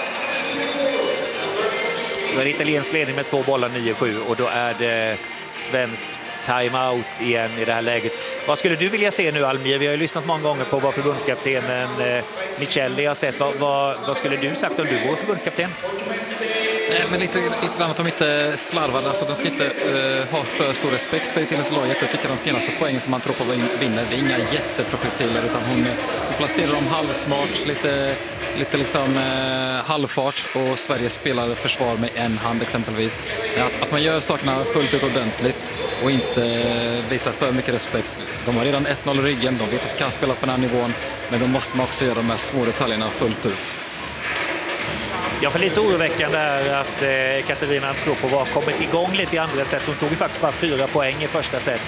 Då är det italiensk ledning med två bollar nio sju och då är det svensk timeout igen i det här läget. Vad skulle du vilja se nu, Almir? Vi har ju lyssnat många gånger på vad förbundskaptenen eh, Michelli har sett. Vad, vad, vad skulle du sagt om du vore förbundskapten? Nej, men lite, lite grann att de inte slarvar. Alltså, de ska inte uh, ha för stor respekt för italienska laget. Jag tycker de senaste poängen som Antropova vinner, det är inga jätteprojektiler utan hon, hon placerar dem halvsmart, lite, lite liksom uh, halvfart och Sverige spelar försvar med en hand exempelvis. Att, att man gör sakerna fullt ut ordentligt och inte uh, visar för mycket respekt. De har redan ett noll i ryggen, de vet att de kan spela på den här nivån, men då måste man också göra de här små detaljerna fullt ut. Ja, för lite oroväckande är att eh, Katarina Antropova har kommit igång lite i andra set. Hon tog ju faktiskt bara fyra poäng i första set.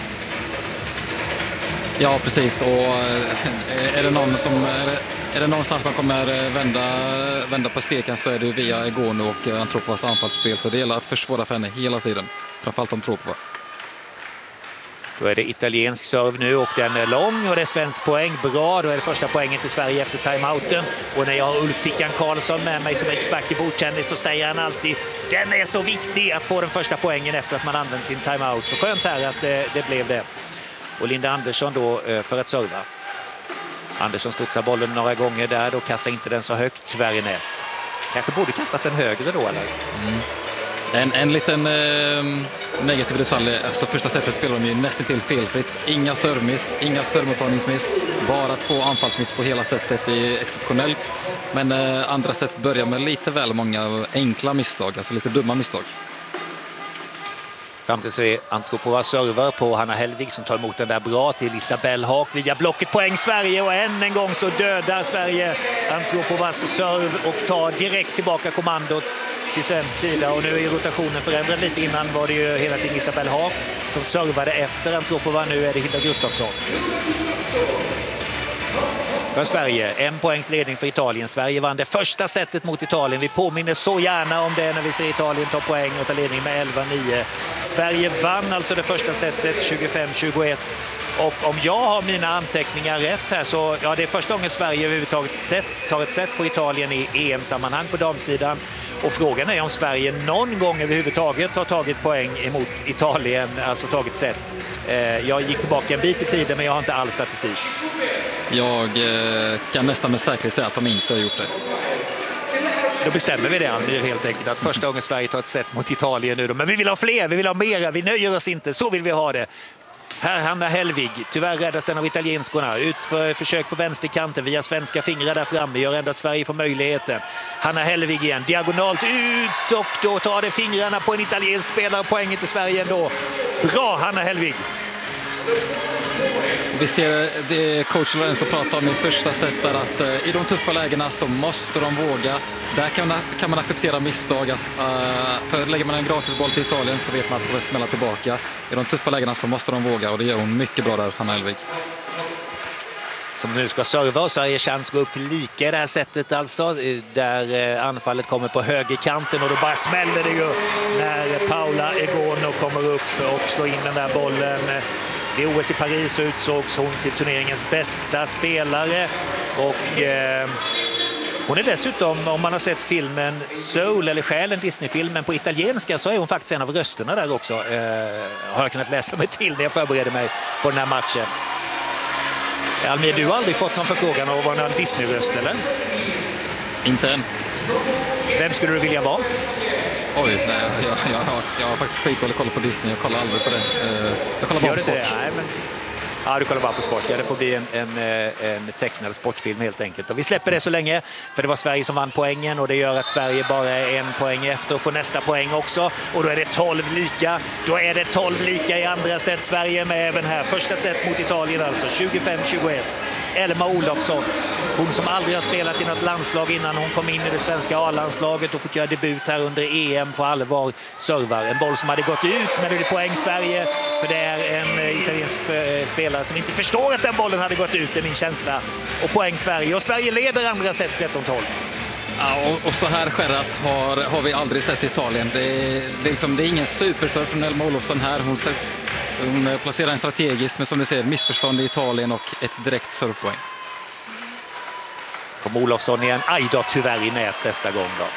Ja, precis. Och eh, är det någon som är det, är det någonstans som kommer vända, vända på steken så är det via Egonu och Antropovas anfallsspel. Så det gäller att försvåra för henne hela tiden. Framförallt Antropova. Då är det italiensk serve nu och den är lång och det är svensk poäng. Bra, då är det första poängen till Sverige efter timeouten. Och när jag har Ulf Tickan Karlsson med mig som expert i bordtennis så säger han alltid den är så viktig att få den första poängen efter att man använt sin timeout. Så skönt här att det, det blev det. Och Linda Andersson då för att serva. Andersson studsar bollen några gånger där, då kastar inte den så högt tyvärr i nät. Kanske borde kastat den högre då, eller? Mm. En, en liten eh, negativ detalj, alltså första sättet spelar de ju nästan till felfritt. Inga servmiss, inga servmottagningsmiss, bara två anfallsmiss på hela sättet, det är exceptionellt. Men eh, andra sätt börjar med lite väl många enkla misstag, alltså lite dumma misstag. Samtidigt så är Antropova server på Hanna Hellvig som tar emot den där bra till Isabelle Haag via blocket, poäng Sverige och än en gång så dödar Sverige Antropovas serve och tar direkt tillbaka kommandot till svensk sida och nu är rotationen förändrad lite. Innan var det ju hela tiden Isabelle Haag som servade efter Antropova, nu är det Hilda Gustafsson. för Sverige. En poängs ledning för Italien. Sverige vann det första setet mot Italien. Vi påminner så gärna om det när vi ser Italien ta poäng och ta ledning med elva nio. Sverige vann alltså det första setet tjugofem tjugoett. Och om jag har mina anteckningar rätt här så ja, det är första gången Sverige överhuvudtaget sett, tar ett set på Italien i E M-sammanhang på damsidan. Och frågan är om Sverige någon gång överhuvudtaget har tagit poäng emot Italien, alltså tagit set. Eh, jag gick tillbaka en bit i tiden men jag har inte all statistik. Jag eh, kan nästan med säkerhet säga att de inte har gjort det. Då bestämmer vi det, Almir, helt enkelt. Att första gången Sverige tar ett set mot Italien nu då. Men vi vill ha fler, vi vill ha mera, vi nöjer oss inte. Så vill vi ha det. Här Hanna Hellwig, tyvärr räddas den av italienskorna. Ut för försök på vänsterkanten via svenska fingrar där framme. Gör ändå att Sverige får möjligheten. Hanna Hellwig igen, diagonalt ut och då tar det fingrarna på en italiensk spelare. Poängen till Sverige ändå. Bra Hanna Hellwig! Vi ser det coach Lorenzo pratar om i första set där att uh, i de tuffa lägena så måste de våga. Där kan man, kan man acceptera misstag. Att, uh, för lägger man en gratisboll till Italien så vet man att det kommer smälla tillbaka. I de tuffa lägena så måste de våga och det gör hon mycket bra där, Hanna Hellwig. Som nu ska serva och Sverige chans att gå upp till lika i det här sättet alltså. Där anfallet kommer på högerkanten och då bara smäller det ju när Paula Egono kommer upp och slår in den där bollen. Vid O S i Paris så utsågs hon till turneringens bästa spelare och eh, hon är dessutom, om man har sett filmen Soul eller Själen, Disney-filmen på italienska, så är hon faktiskt en av rösterna där också. Eh, har jag kunnat läsa mig till när jag förberedde mig på den här matchen. Almir, du har aldrig fått någon förfrågan om att vara en Disney-röst, eller? Inte än. Vem skulle du vilja vara? Oj, nej, jag, jag, jag, jag har faktiskt skitdålig koll på Disney. Jag kollar aldrig på det. Jag kollar bara på sport. Nej, men... Ja, du kollar bara på sport. Ja, det får bli en, en, en tecknad sportfilm helt enkelt. Och vi släpper det så länge, för det var Sverige som vann poängen och det gör att Sverige bara är en poäng efter och får nästa poäng också. Och då är det tolv lika. Då är det tolv lika i andra set. Sverige med även här. Första set mot Italien alltså, tjugofem tjugoett. Elma Olofsson, hon som aldrig har spelat i något landslag innan hon kom in i det svenska A-landslaget och fick göra debut här under E M på allvar, servar. En boll som hade gått ut, men det är poäng Sverige, för det är en italiensk spelare som inte förstår att den bollen hade gått ut, är min känsla. Och poäng Sverige, och Sverige leder andra set tretton tolv. Ja, och, och så här skärrat har, har vi aldrig sett i Italien. Det är, det är, liksom, det är ingen supersurf från Elma Olofsson här. Hon, sätts, hon placerar en strategiskt, men som du ser, missförstånd i Italien och ett direkt surfpoäng. Kom Olofsson igen. Aj då, tyvärr i nät nästa gång då.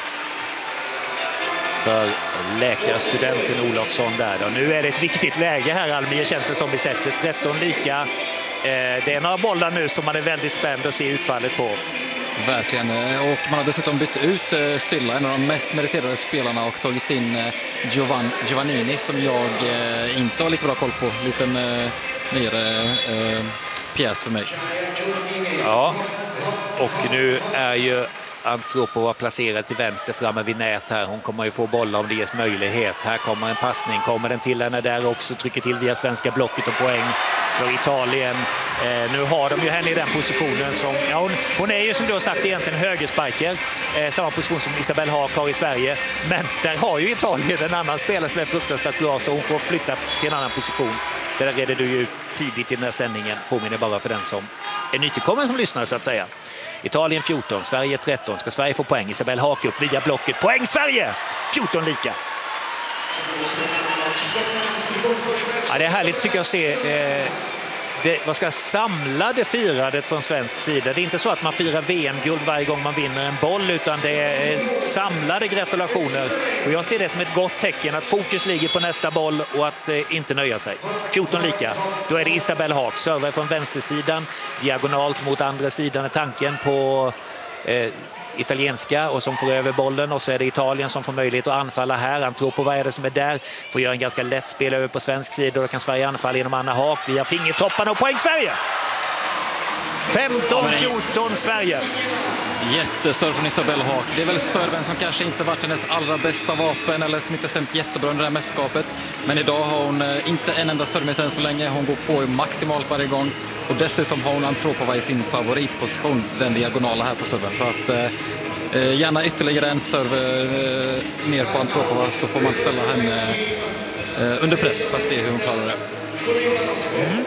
För läkarstudenten Olofsson där då. Nu är det ett viktigt läge här, Almir, känns det som vi sätter tretton lika. Det är några bollar nu som man är väldigt spänd att se utfallet på. Verkligen, och man har dessutom bytt ut uh, Sylla, en av de mest meriterade spelarna, och tagit in uh, Giovan, Giovannini som jag uh, inte har lika bra koll på. Liten uh, nyare uh, pjäs för mig. Ja, och nu är ju Antropova placerad till vänster framme vid nät här. Hon kommer ju få bollar om det ges möjlighet. Här kommer en passning, kommer den till henne där också, trycker till via svenska blocket och poäng för Italien. Eh, nu har de ju henne i den positionen som, ja, hon, hon är ju som du har sagt egentligen högerspiker, eh, samma position som Isabelle Haak har i Sverige, men där har ju Italien en annan spelare som är fruktansvärt bra, så hon får flytta till en annan position. Det där redde du ju ut tidigt i den här sändningen, påminner bara för den som är nytillkommen som lyssnar så att säga. Italien fjorton, Sverige tretton. Ska Sverige få poäng? Isabelle Haak upp via blocket. Poäng Sverige! fjorton lika. Ja, det är härligt tycker jag att se eh, det, vad ska samla det firandet från svensk sida. Det är inte så att man firar V M-guld varje gång man vinner en boll, utan det är samlade gratulationer. Och jag ser det som ett gott tecken att fokus ligger på nästa boll och att eh, inte nöja sig. fjorton lika. Då är det Isabelle Haak, servar från vänstersidan, diagonalt mot andra sidan är tanken på eh, italienska, och som får över bollen, och så är det Italien som får möjlighet att anfalla här. Antropova är det som är där, får göra en ganska lätt spel över på svensk sida, och då kan Sverige anfalla genom Anna Haak via fingertopparna, och poäng Sverige! femton fjorton Sverige. Jätteserv från Isabelle Haak. Det är väl serven som kanske inte varit hennes allra bästa vapen, eller som inte stämt jättebra under det här mästerskapet. Men idag har hon inte en enda serv än så länge. Hon går på maximalt varje gång. Och dessutom har hon Antropova i sin favoritposition, den diagonala här på serven. Så att eh, gärna ytterligare en serv eh, ner på Antropova, så får man ställa henne eh, under press för att se hur hon klarar det. Mm.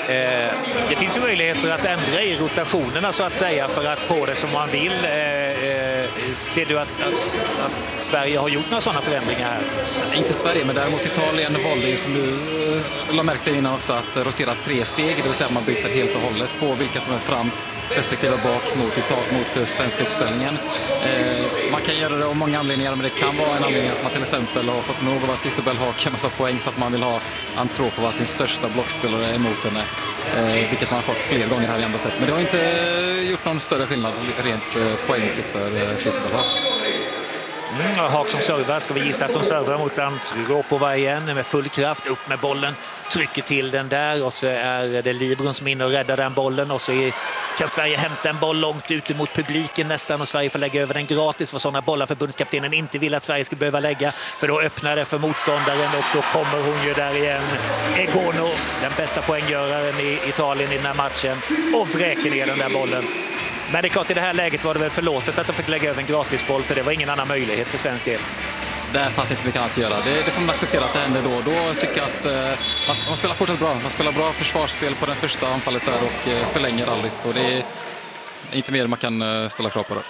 Eh, det finns ju möjligheter att ändra i rotationerna så att säga för att få det som man vill. Eh, eh, ser du att, att, att Sverige har gjort några sådana förändringar här? Inte Sverige, men däremot Italien valde ju, som du eh, la märke till innan också, att rotera tre steg. Det vill säga att man byter helt och hållet på vilka som är fram respektive bak mot, mot uh, svenska uppställningen. Eh, man kan göra det av många anledningar, men det kan vara en anledning att man till exempel har fått nog av att Isabelle Haak har massa poäng så att man vill ha Antropova, sin största blockspelare, emot henne. Eh, vilket man har fått fler gånger här i andra sätt. Men det har inte uh, gjort någon större skillnad rent uh, poängmässigt för uh, Isabelle Haak. Mm, Haak som servar, ska vi gissa att de servar mot Antropova igen med full kraft, upp med bollen, trycker till den där och så är det Libron som är inne och räddar den bollen och så är, kan Sverige hämta en boll långt ut mot publiken nästan och Sverige får lägga över den gratis, för sådana bollar förbundskaptenen inte vill att Sverige ska behöva lägga, för då öppnar det för motståndaren och då kommer hon ju där igen, Egono, den bästa poänggöraren i Italien i den här matchen, och vräker ner den där bollen. Men det är klart, i det här läget var det väl förlåtet att de fick lägga över en gratisboll, för det var ingen annan möjlighet för svensk del. Där fanns inte mycket annat att göra. Det, det får man acceptera att det händer då. Då tycker jag att eh, man, man spelar fortsatt bra. Man spelar bra försvarsspel på den första anfallet där och eh, förlänger rallyt. Så det är inte mer man kan eh, ställa krav på det.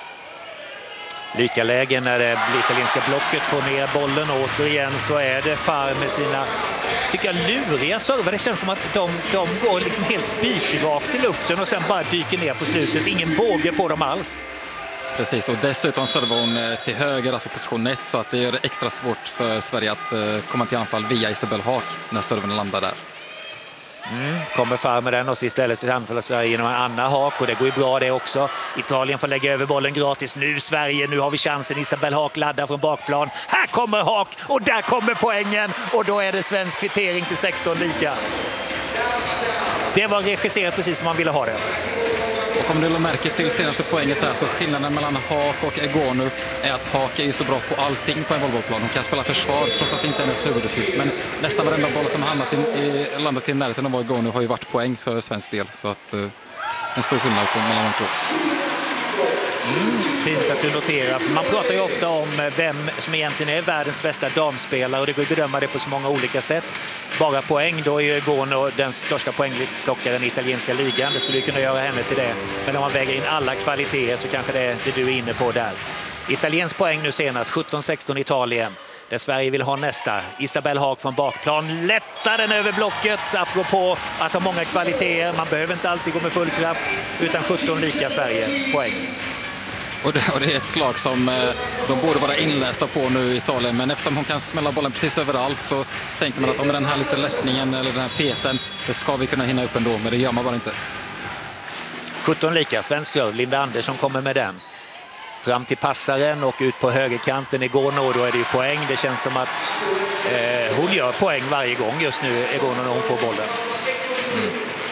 Lika läge när det italienska blocket får ner bollen, och återigen så är det Far med sina, tycker jag, luriga server. Det känns som att de, de går liksom helt spikrakt i luften och sen bara dyker ner på slutet. Ingen båge på dem alls. Precis, och dessutom servar hon till höger, alltså position ett, så att det gör det extra svårt för Sverige att komma till anfall via Isabelle Haak när serven landar där. Mm, kommer Far med den och så istället för anfalla Sverige genom Anna Haak, och det går ju bra det också. Italien får lägga över bollen gratis. Nu Sverige, nu har vi chansen. Isabelle Haak laddar från bakplan. Här kommer Haak och där kommer poängen, och då är det svensk kvittering till sexton lika. Det var regisserat precis som man ville ha det. Och om du lade märke till senaste poänget här, så skillnaden mellan Haak och Egonu är att Haak är ju så bra på allting på en volleybollplan. Hon kan spela försvar trots att det inte är hennes huvuduppgift. Men nästan varenda boll som har hamnat i, i, landat i närheten av Egonu har ju varit poäng för svensk del. Så att uh, en stor skillnad på mellan de två. Mm, fint att du noterar. Man pratar ju ofta om vem som egentligen är världens bästa damspelare, och det går att bedöma det på så många olika sätt. Bara poäng, då är ju Egono den största poängplockaren i italienska ligan. Det skulle ju kunna göra henne till det. Men om man väger in alla kvaliteter så kanske det är det du är inne på där. Italiens poäng nu senast, sjutton sexton Italien. Där Sverige vill ha nästa. Isabelle Haak från bakplan lättar den över blocket, apropå att ha många kvaliteter. Man behöver inte alltid gå med full kraft, utan sjutton lika Sverige poäng. Och det, och det är ett slag som eh, de borde vara inlästa på nu i Italien. Men eftersom hon kan smälla bollen precis överallt så tänker man att om den här lite lättningen eller den här peten, det ska vi kunna hinna upp ändå. Men det gör man bara inte. sjutton lika, svensk serve. Linda Andersson kommer med den. Fram till passaren och ut på högerkanten Egono, och då är det ju poäng. Det känns som att eh, hon gör poäng varje gång just nu, Egono, när hon får bollen. Mm.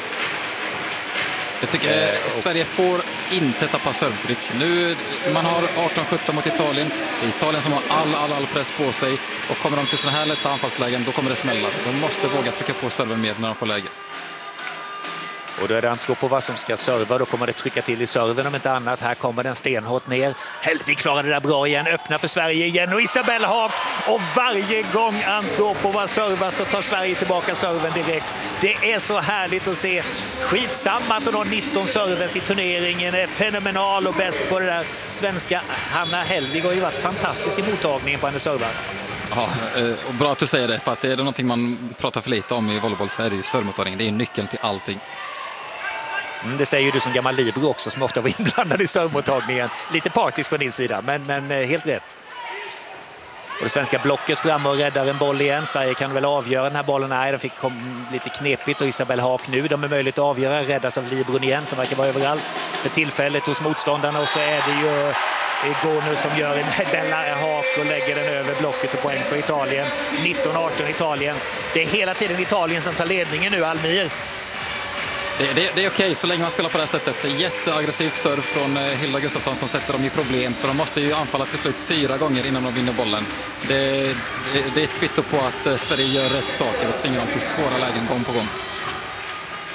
Jag tycker eh, Sverige får inte tappa servetryck. Nu, man har arton sjutton mot Italien. Det är Italien som har all, all, all press på sig. Och kommer de till sådana här lätta anfallslägen, då kommer det smälla. De måste våga trycka på serven mer när de får läge. Och då är det Antropova som ska serva. Då kommer det trycka till i serven om inte annat. Här kommer den stenhårt ner. Helvig klarar det där bra igen. Öppnar för Sverige igen. Och Isabelle Haak. Och varje gång Antropova servar så tar Sverige tillbaka serven direkt. Det är så härligt att se. Skitsamma att hon har nitton serves i turneringen. Är fenomenal och bäst på det där. Svenska Hanna Helvig har ju varit fantastisk i mottagningen på hennes servar. Ja, och bra att du säger det. För att är det någonting man pratar för lite om i volleyboll så är det ju servemottagning. Det är nyckeln till allting. Mm, det säger du som gammal libero också, som ofta var inblandad i servemottagningen. Lite partisk från din sida, men, men eh, helt rätt. Och det svenska blocket fram och räddar en boll igen. Sverige kan väl avgöra den här bollen. Nej, den fick kom lite knepigt, och Isabelle Haak nu. De är möjligt att avgöra. Räddas av libron igen, som verkar vara överallt för tillfället hos motståndarna. Och så är det ju Egono som gör en Bella Haak och lägger den över blocket, och poäng för Italien. nitton arton Italien. Det är hela tiden Italien som tar ledningen nu, Almir. Det, det, det är okej så länge man spelar på det här sättet. Det är jätteaggressiv serv från Hilda Gustafsson som sätter dem i problem. Så de måste ju anfalla till slut fyra gånger innan de vinner bollen. Det, det, det är ett kvitto på att Sverige gör rätt saker och tvingar dem till svåra lägen gång på gång. Mm,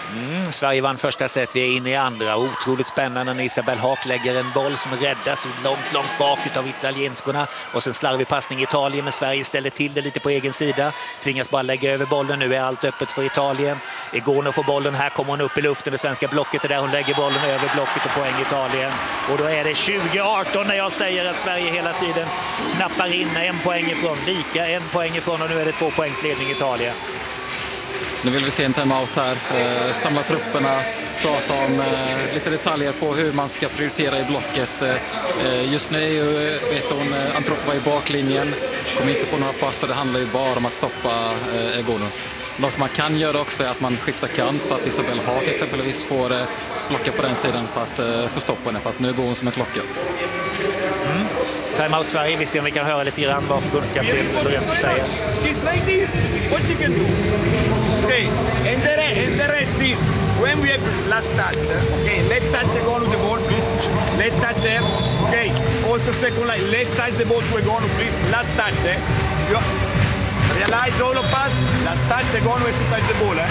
Mm, Sverige vann första set, vi är inne i andra. Otroligt spännande när Isabelle Haak lägger en boll som räddas långt, långt bak av italienskorna. Och sen slarvig passning i Italien, men Sverige ställer till det lite på egen sida. Tvingas bara lägga över bollen, nu är allt öppet för Italien. Egono får bollen, här kommer hon upp i luften, det svenska blocket är där hon lägger bollen över blocket och poäng Italien. Och då är det tjugo arton när jag säger att Sverige hela tiden knappar in en poäng ifrån. Lika en poäng ifrån och nu är det två poängs ledning Italien. Nu vill vi se en timeout här, eh, samla trupperna, prata om eh, lite detaljer på hur man ska prioritera i blocket. Eh, just nu är ju, vet hon, Antropova i baklinjen, kommer inte få några pass och det handlar ju bara om att stoppa eh, Egono. Något som man kan göra också är att man skiftar kant så att Isabelle Haak exempelvis får eh, blocka på den sidan för att eh, få stopp på henne, för att nu går hon som en klocka. Mm. Timeout Sverige, vi ser om vi kan höra lite grann vad förbundskapten Lorenzo säger. It's like this. What you can do? Okay, and the, re and the rest is when we have last touch. Okay, let touch Egono the ball, please. Let touch her. Okay, also second line. Let touch the ball to Egono, please. Last touch, eh? You realize all of us. Last touch Egono has to touch the ball, eh?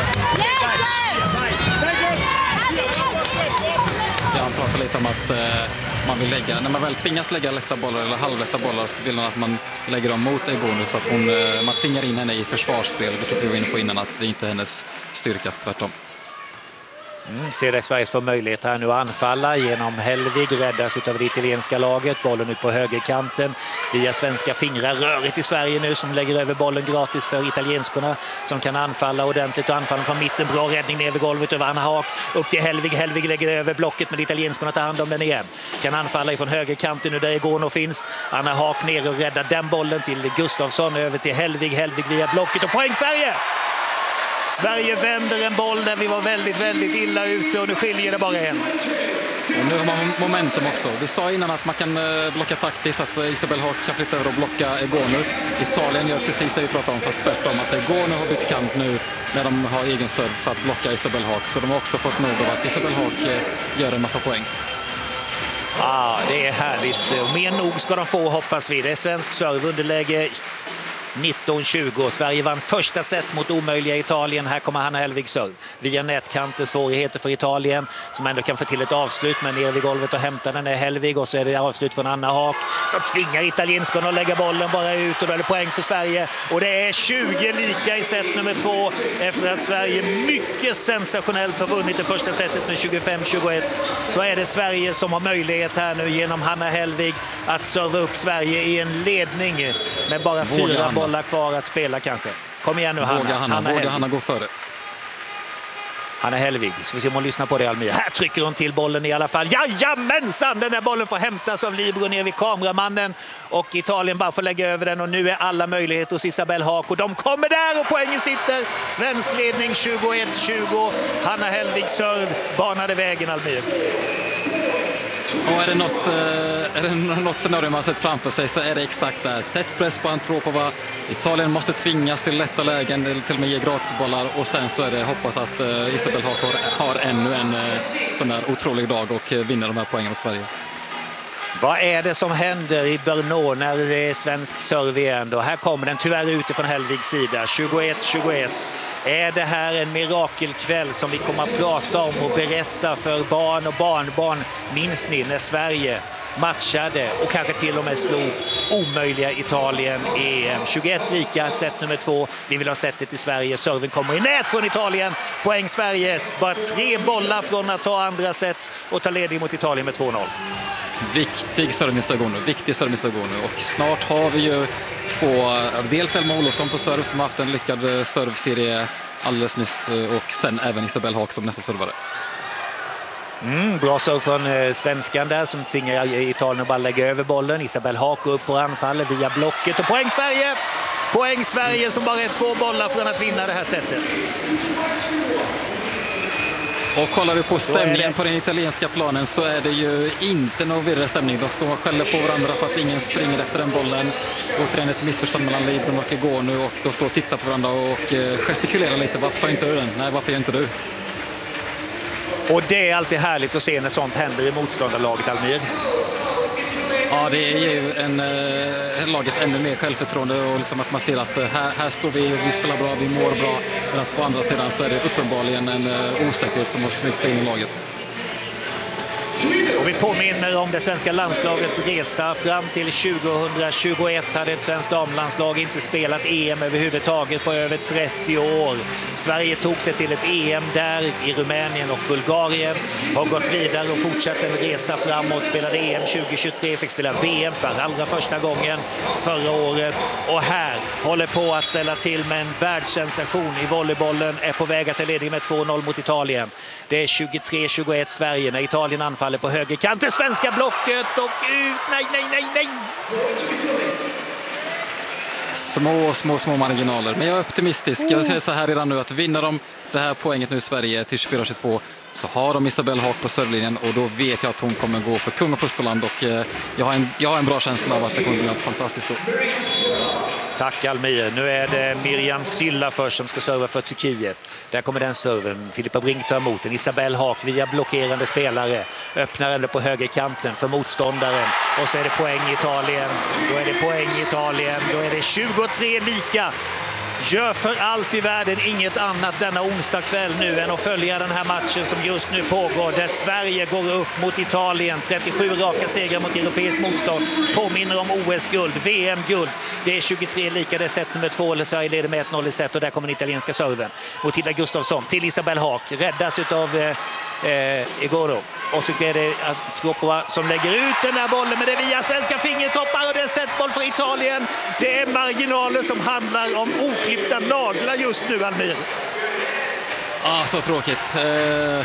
Ja, han pratar lite om att eh, man vill lägga, när man väl tvingas lägga lätta bollar eller halvlätta bollar så vill man att man lägger dem mot Egono så att hon, eh, man tvingar in henne i försvarsspel, vilket vi var inne på innan, att det inte är hennes styrka, tvärtom. Mm, ser det Sveriges får möjlighet här nu att anfalla genom Hellvig, räddas av det italienska laget, bollen ut på högerkanten via svenska fingrar, rörigt i Sverige nu som lägger över bollen gratis för italienskorna som kan anfalla ordentligt och anfalla från mitten, bra räddning ner över golvet över Anna Haak, upp till Hellvig, Hellvig lägger över blocket men italienskorna tar hand om den igen, kan anfalla ifrån högerkanten nu där Egono finns, Anna Haak ner och räddar den bollen till Gustafsson, över till Hellvig, Hellvig via blocket och poäng Sverige! Sverige vänder en boll där vi var väldigt, väldigt illa ute och nu skiljer det bara en. Och nu har man momentum också. Vi sa innan att man kan blocka taktiskt, att Isabelle Haak kan flytta över och blocka Egono. Italien gör precis det vi pratar om, fast tvärtom. Att Egono har bytt kant nu när de har egen stöd för att blocka Isabelle Haak. Så de har också fått nog av att Isabelle Haak gör en massa poäng. Ja, ah, det är härligt. Mer nog ska de få, hoppas vi. Det är svensk serve, underläge nitton tjugo. Sverige vann första set mot omöjliga Italien. Här kommer Hanna Hellvig serve. Via nätkanten, svårigheter för Italien som ändå kan få till ett avslut, men ner vid golvet och hämta den är Hellvig och så är det avslut från Anna Haak som tvingar italienskorna att lägga bollen bara ut och då är det poäng för Sverige. Och det är tjugo lika i set nummer två efter att Sverige mycket sensationellt har vunnit det första setet med tjugofem tjugoett. Så är det Sverige som har möjlighet här nu genom Hanna Hellvig att serva upp Sverige i en ledning med bara Våga fyra Hanna. bollar kvar att spela kanske. Kom igen nu Hanna. Våga Hanna, Hanna, Våga Hanna gå före. Hanna Hellvig. Ska vi se om hon lyssnar på det, Almir. Här trycker hon till bollen i alla fall. Jajamensan! Den här bollen får hämtas av Libro ner vid kameramannen. Och Italien bara får lägga över den. Och nu är alla möjligheter hos Isabelle Haak. Och de kommer där och poängen sitter. Svensk ledning tjugoett tjugo. Hanna Hellvig serve banade vägen, Almir. Och är det något, är det något scenario man har sett framför sig så är det exakt där. Sätt press på Antropova. Italien måste tvingas till lätta lägen, till och med ge gratisbollar. Och sen så är det hoppas att Isabelle Haak har, har ännu en sån där otrolig dag och vinner de här poängen mot Sverige. Vad är det som händer i Brno när det är svensk serve igen då? Här kommer den tyvärr utifrån Hellvigs sida. tjugoett tjugoett. Är det här en mirakelkväll som vi kommer att prata om och berätta för barn och barnbarn? Minns ni när Sverige matchade och kanske till och med slog omöjliga Italien i E M? tjugoett lika, set nummer två. Vi vill ha setet i Sverige. Serven kommer i nät från Italien. Poäng Sverige. Bara tre bollar från att ta andra set och ta ledning mot Italien med två noll. Viktig service Egono, viktig service Egono. Och snart har vi ju två, dels Elma Olofsson på serve som har haft en lyckad serveserie alldeles nyss och sen även Isabelle Haak som nästa servare. Mm, bra serve från eh, svenskan där som tvingar Italien att bara lägga över bollen. Isabelle Haak upp på anfallet via blocket och poäng Sverige! Poäng Sverige som bara är två bollar från att vinna det här sättet. Och kollar du på stämningen på den italienska planen så är det ju inte någon virre stämning. De står och skäller på varandra för att ingen springer efter den bollen. Återigen ett missförstånd mellan Libro och Egono och de står och tittar på varandra och gestikulerar lite. Varför tar inte du den? Nej, varför gör inte du? Och det är alltid härligt att se när sånt händer i motståndarlaget, Almir. Ja, det är ju en, eh, laget ännu mer självförtroende och liksom att man ser att här, här står vi och vi spelar bra, vi mår bra. Medan på andra sidan så är det uppenbarligen en eh, osäkerhet som har smygt sig in i laget. Och vi påminner om det svenska landslagets resa fram till tjugohundratjugoett hade ett svenskt damlandslag inte spelat E M överhuvudtaget på över trettio år. Sverige tog sig till ett E M där i Rumänien och Bulgarien, har gått vidare och fortsatt en resa framåt, spelade E M tjugohundratjugotre, fick spela V M för allra första gången förra året och här håller på att ställa till med en världssensation i volleybollen, är på väg att ta ledning med två noll mot Italien. Det är tjugotre tjugoett Sverige när Italien anfaller på högerkanten, svenska blocket och ut, nej, nej, nej, nej! Små, små, små marginaler. Men jag är optimistisk. Jag säger så här redan nu att vinner de det här poänget nu i Sverige till tjugofyra tjugotvå så har de Isabelle Haak på servlinjen och då vet jag att hon kommer gå för kung och fosterland och eh, jag, har en, jag har en bra känsla av att det kommer bli något fantastiskt då. Tack Almir. Nu är det Miriam Sylla först som ska serva för Turkiet. Där kommer den serven. Filippa Brink tar emot den. Isabelle Haak via blockerande spelare. Öppnar ändå på högerkanten för motståndaren. Och så är det poäng i Italien. Då är det poäng i Italien. Då är det tjugotre lika. Gör för allt i världen inget annat denna onsdag kväll nu än att följa den här matchen som just nu pågår där Sverige går upp mot Italien. trettiosju raka segrar mot europeiskt motstånd. Påminner om O S-guld, V M-guld. Det är tjugotre lika, det är set nummer två. Sverige leder med ett noll i set och där kommer den italienska serven mot Hilda Gustafsson till Isabelle Haak. Räddas utav eh, eh, Igoro. Och så är det Antropova som lägger ut den där bollen, men det är via svenska fingertoppar och det är setboll för Italien. Det är marginaler som handlar om oklippta naglar just nu, Almir. Ah, så tråkigt. Eh,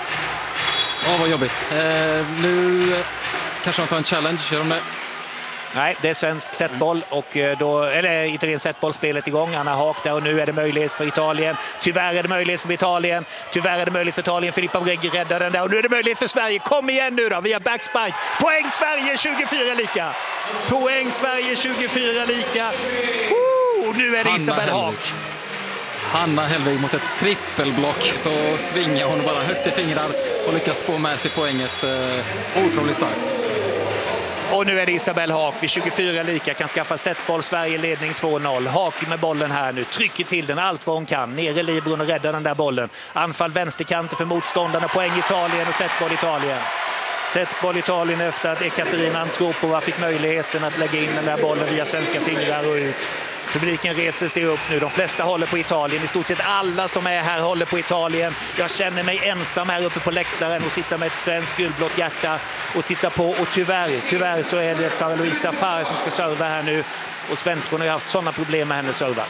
oh, vad jobbigt. Eh, nu kanske de tar en challenge, gör de det? Nej, det är svensk setboll och då, eller italiensk setbollspelet igång. Anna Haak där och nu är det möjlighet för Italien. Tyvärr är det möjlighet för Italien. Tyvärr är det möjlighet för Italien. Filippa Brink räddar den där och nu är det möjlighet för Sverige. Kom igen nu då, via backspike. Poäng Sverige tjugofyra lika. Poäng Sverige tjugofyra lika. Och nu är det Isabelle Haak. Hanna Hellvig mot ett trippelblock så svingar hon bara högt i fingrar och lyckas få med sig poänget. Eh, otroligt starkt. Och nu är det Isabelle Haak vid tjugofyra lika, kan skaffa setboll, Sverige ledning två noll. Haak med bollen här nu, trycker till den allt vad hon kan. Nere Libron och räddar den där bollen. Anfall vänsterkanten för motståndarna, poäng Italien och setboll Italien. Setboll Italien efter att Ekaterina Antropova fick möjligheten att lägga in den där bollen via svenska fingrar och ut. Publiken reser sig upp nu. De flesta håller på Italien. I stort sett alla som är här håller på Italien. Jag känner mig ensam här uppe på läktaren och sitter med ett svenskt gulblått hjärta och tittar på. Och tyvärr, tyvärr så är det Sara Louise Safari som ska serva här nu. Och svenskarna har ju haft sådana problem med hennes serva.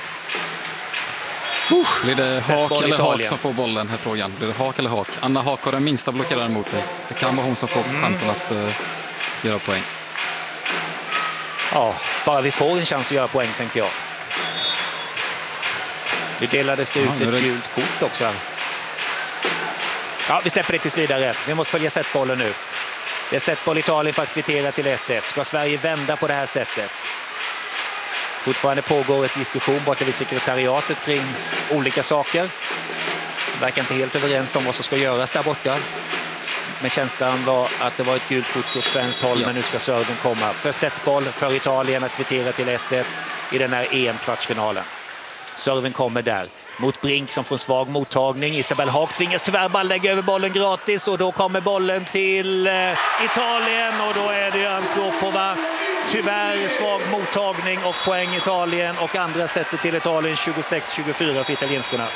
Uh, blir det Haak eller Haak som får bollen här frågan? Blir det Haak eller Haak? Anna Haak har den minsta blockeraren mot sig. Det kan vara hon som får mm. chansen att uh, göra poäng. Ja, bara vi får en chans att göra poäng, tänker jag. Det delades det ut ja, ett det... gult kort också. Ja, vi släpper det tills vidare. Vi måste följa setbollen nu. Det är setboll Italien för att kvittera till ett ett. Ska Sverige vända på det här sättet? Fortfarande pågår ett diskussion borta vid sekretariatet kring olika saker. De verkar inte helt överens om vad som ska göras där borta. Men känslan var att det var ett gult kort åt svenskt håll, ja. Men nu ska serven komma. För setboll för Italien att kvittera till ett ett i den här E M-kvartsfinalen. Serven kommer där mot Brink som får en svag mottagning. Isabelle Haak tvingas tyvärr bara lägga över bollen gratis och då kommer bollen till eh, Italien och då är det Antropova. Tyvärr svag mottagning och poäng Italien och andra sättet till Italien tjugosex tjugofyra för italienskorna.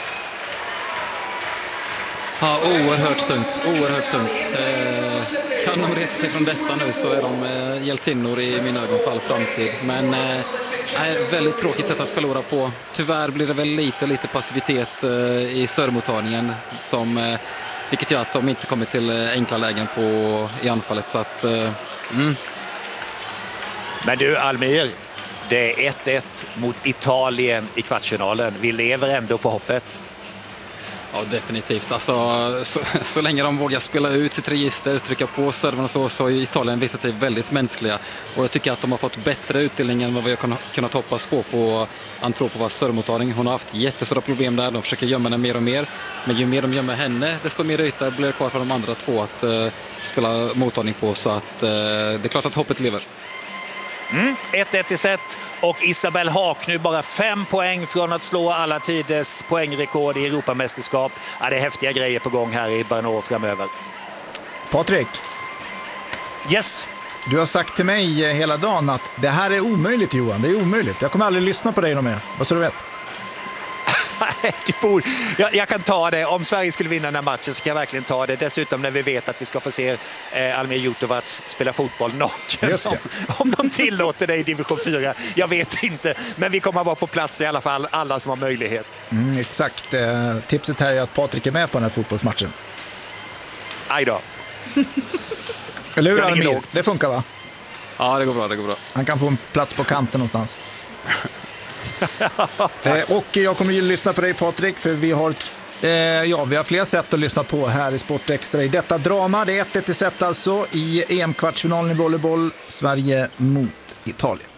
Ja, oerhört sunt, oerhört sunt. Eh, kan de resa sig från detta nu så är de eh, hjältinnor i mina ögon för all framtid. Men eh, är väldigt tråkigt sätt att förlora på. Tyvärr blir det väl lite, lite passivitet eh, i servmottagningen som, eh, vilket gör att de inte kommer till eh, enkla lägen på, i anfallet. Så att, eh, mm. Men du Almir, det är ett ett mot Italien i kvartsfinalen. Vi lever ändå på hoppet. Ja, definitivt. Alltså, så, så länge de vågar spela ut sitt register, trycka på serven och så, så har Italien visat sig väldigt mänskliga. Och jag tycker att de har fått bättre utdelning än vad vi har kunnat hoppas på på Antropovas servmottagning. Hon har haft jättestora problem där. De försöker gömma henne mer och mer. Men ju mer de gömmer henne, desto mer yta blir det kvar för de andra två att uh, spela mottagning på. Så att uh, det är klart att hoppet lever. Mm, ett ett i set och Isabel Haak nu bara fem poäng från att slå alla tiders poängrekord i Europamästerskap. Ja, det är häftiga grejer på gång här i Brno framöver. Patrik. Yes. Du har sagt till mig hela dagen att det här är omöjligt, Johan. Det är omöjligt. Jag kommer aldrig lyssna på dig någon mer. Vad så du vet? jag, jag kan ta det. Om Sverige skulle vinna den här matchen så kan jag verkligen ta det. Dessutom när vi vet att vi ska få se eh, Almir Jutovac spela fotboll naken. Om, om de tillåter det i division fyra. Jag vet inte. Men vi kommer att vara på plats i alla fall. Alla som har möjlighet. Mm, exakt. Eh, tipset här är att Patrik är med på den här fotbollsmatchen. Aj då. Eller hur, Almir? Det funkar, va? Ja, det går bra, det går bra. Han kan få en plats på kanten någonstans. eh, och jag kommer ju lyssna på dig, Patrik, för vi har, eh, ja, vi har flera sätt att lyssna på här i Sport Extra i detta drama. Det är ett ett i set alltså i E M-kvartsfinalen i volleyboll, Sverige mot Italien.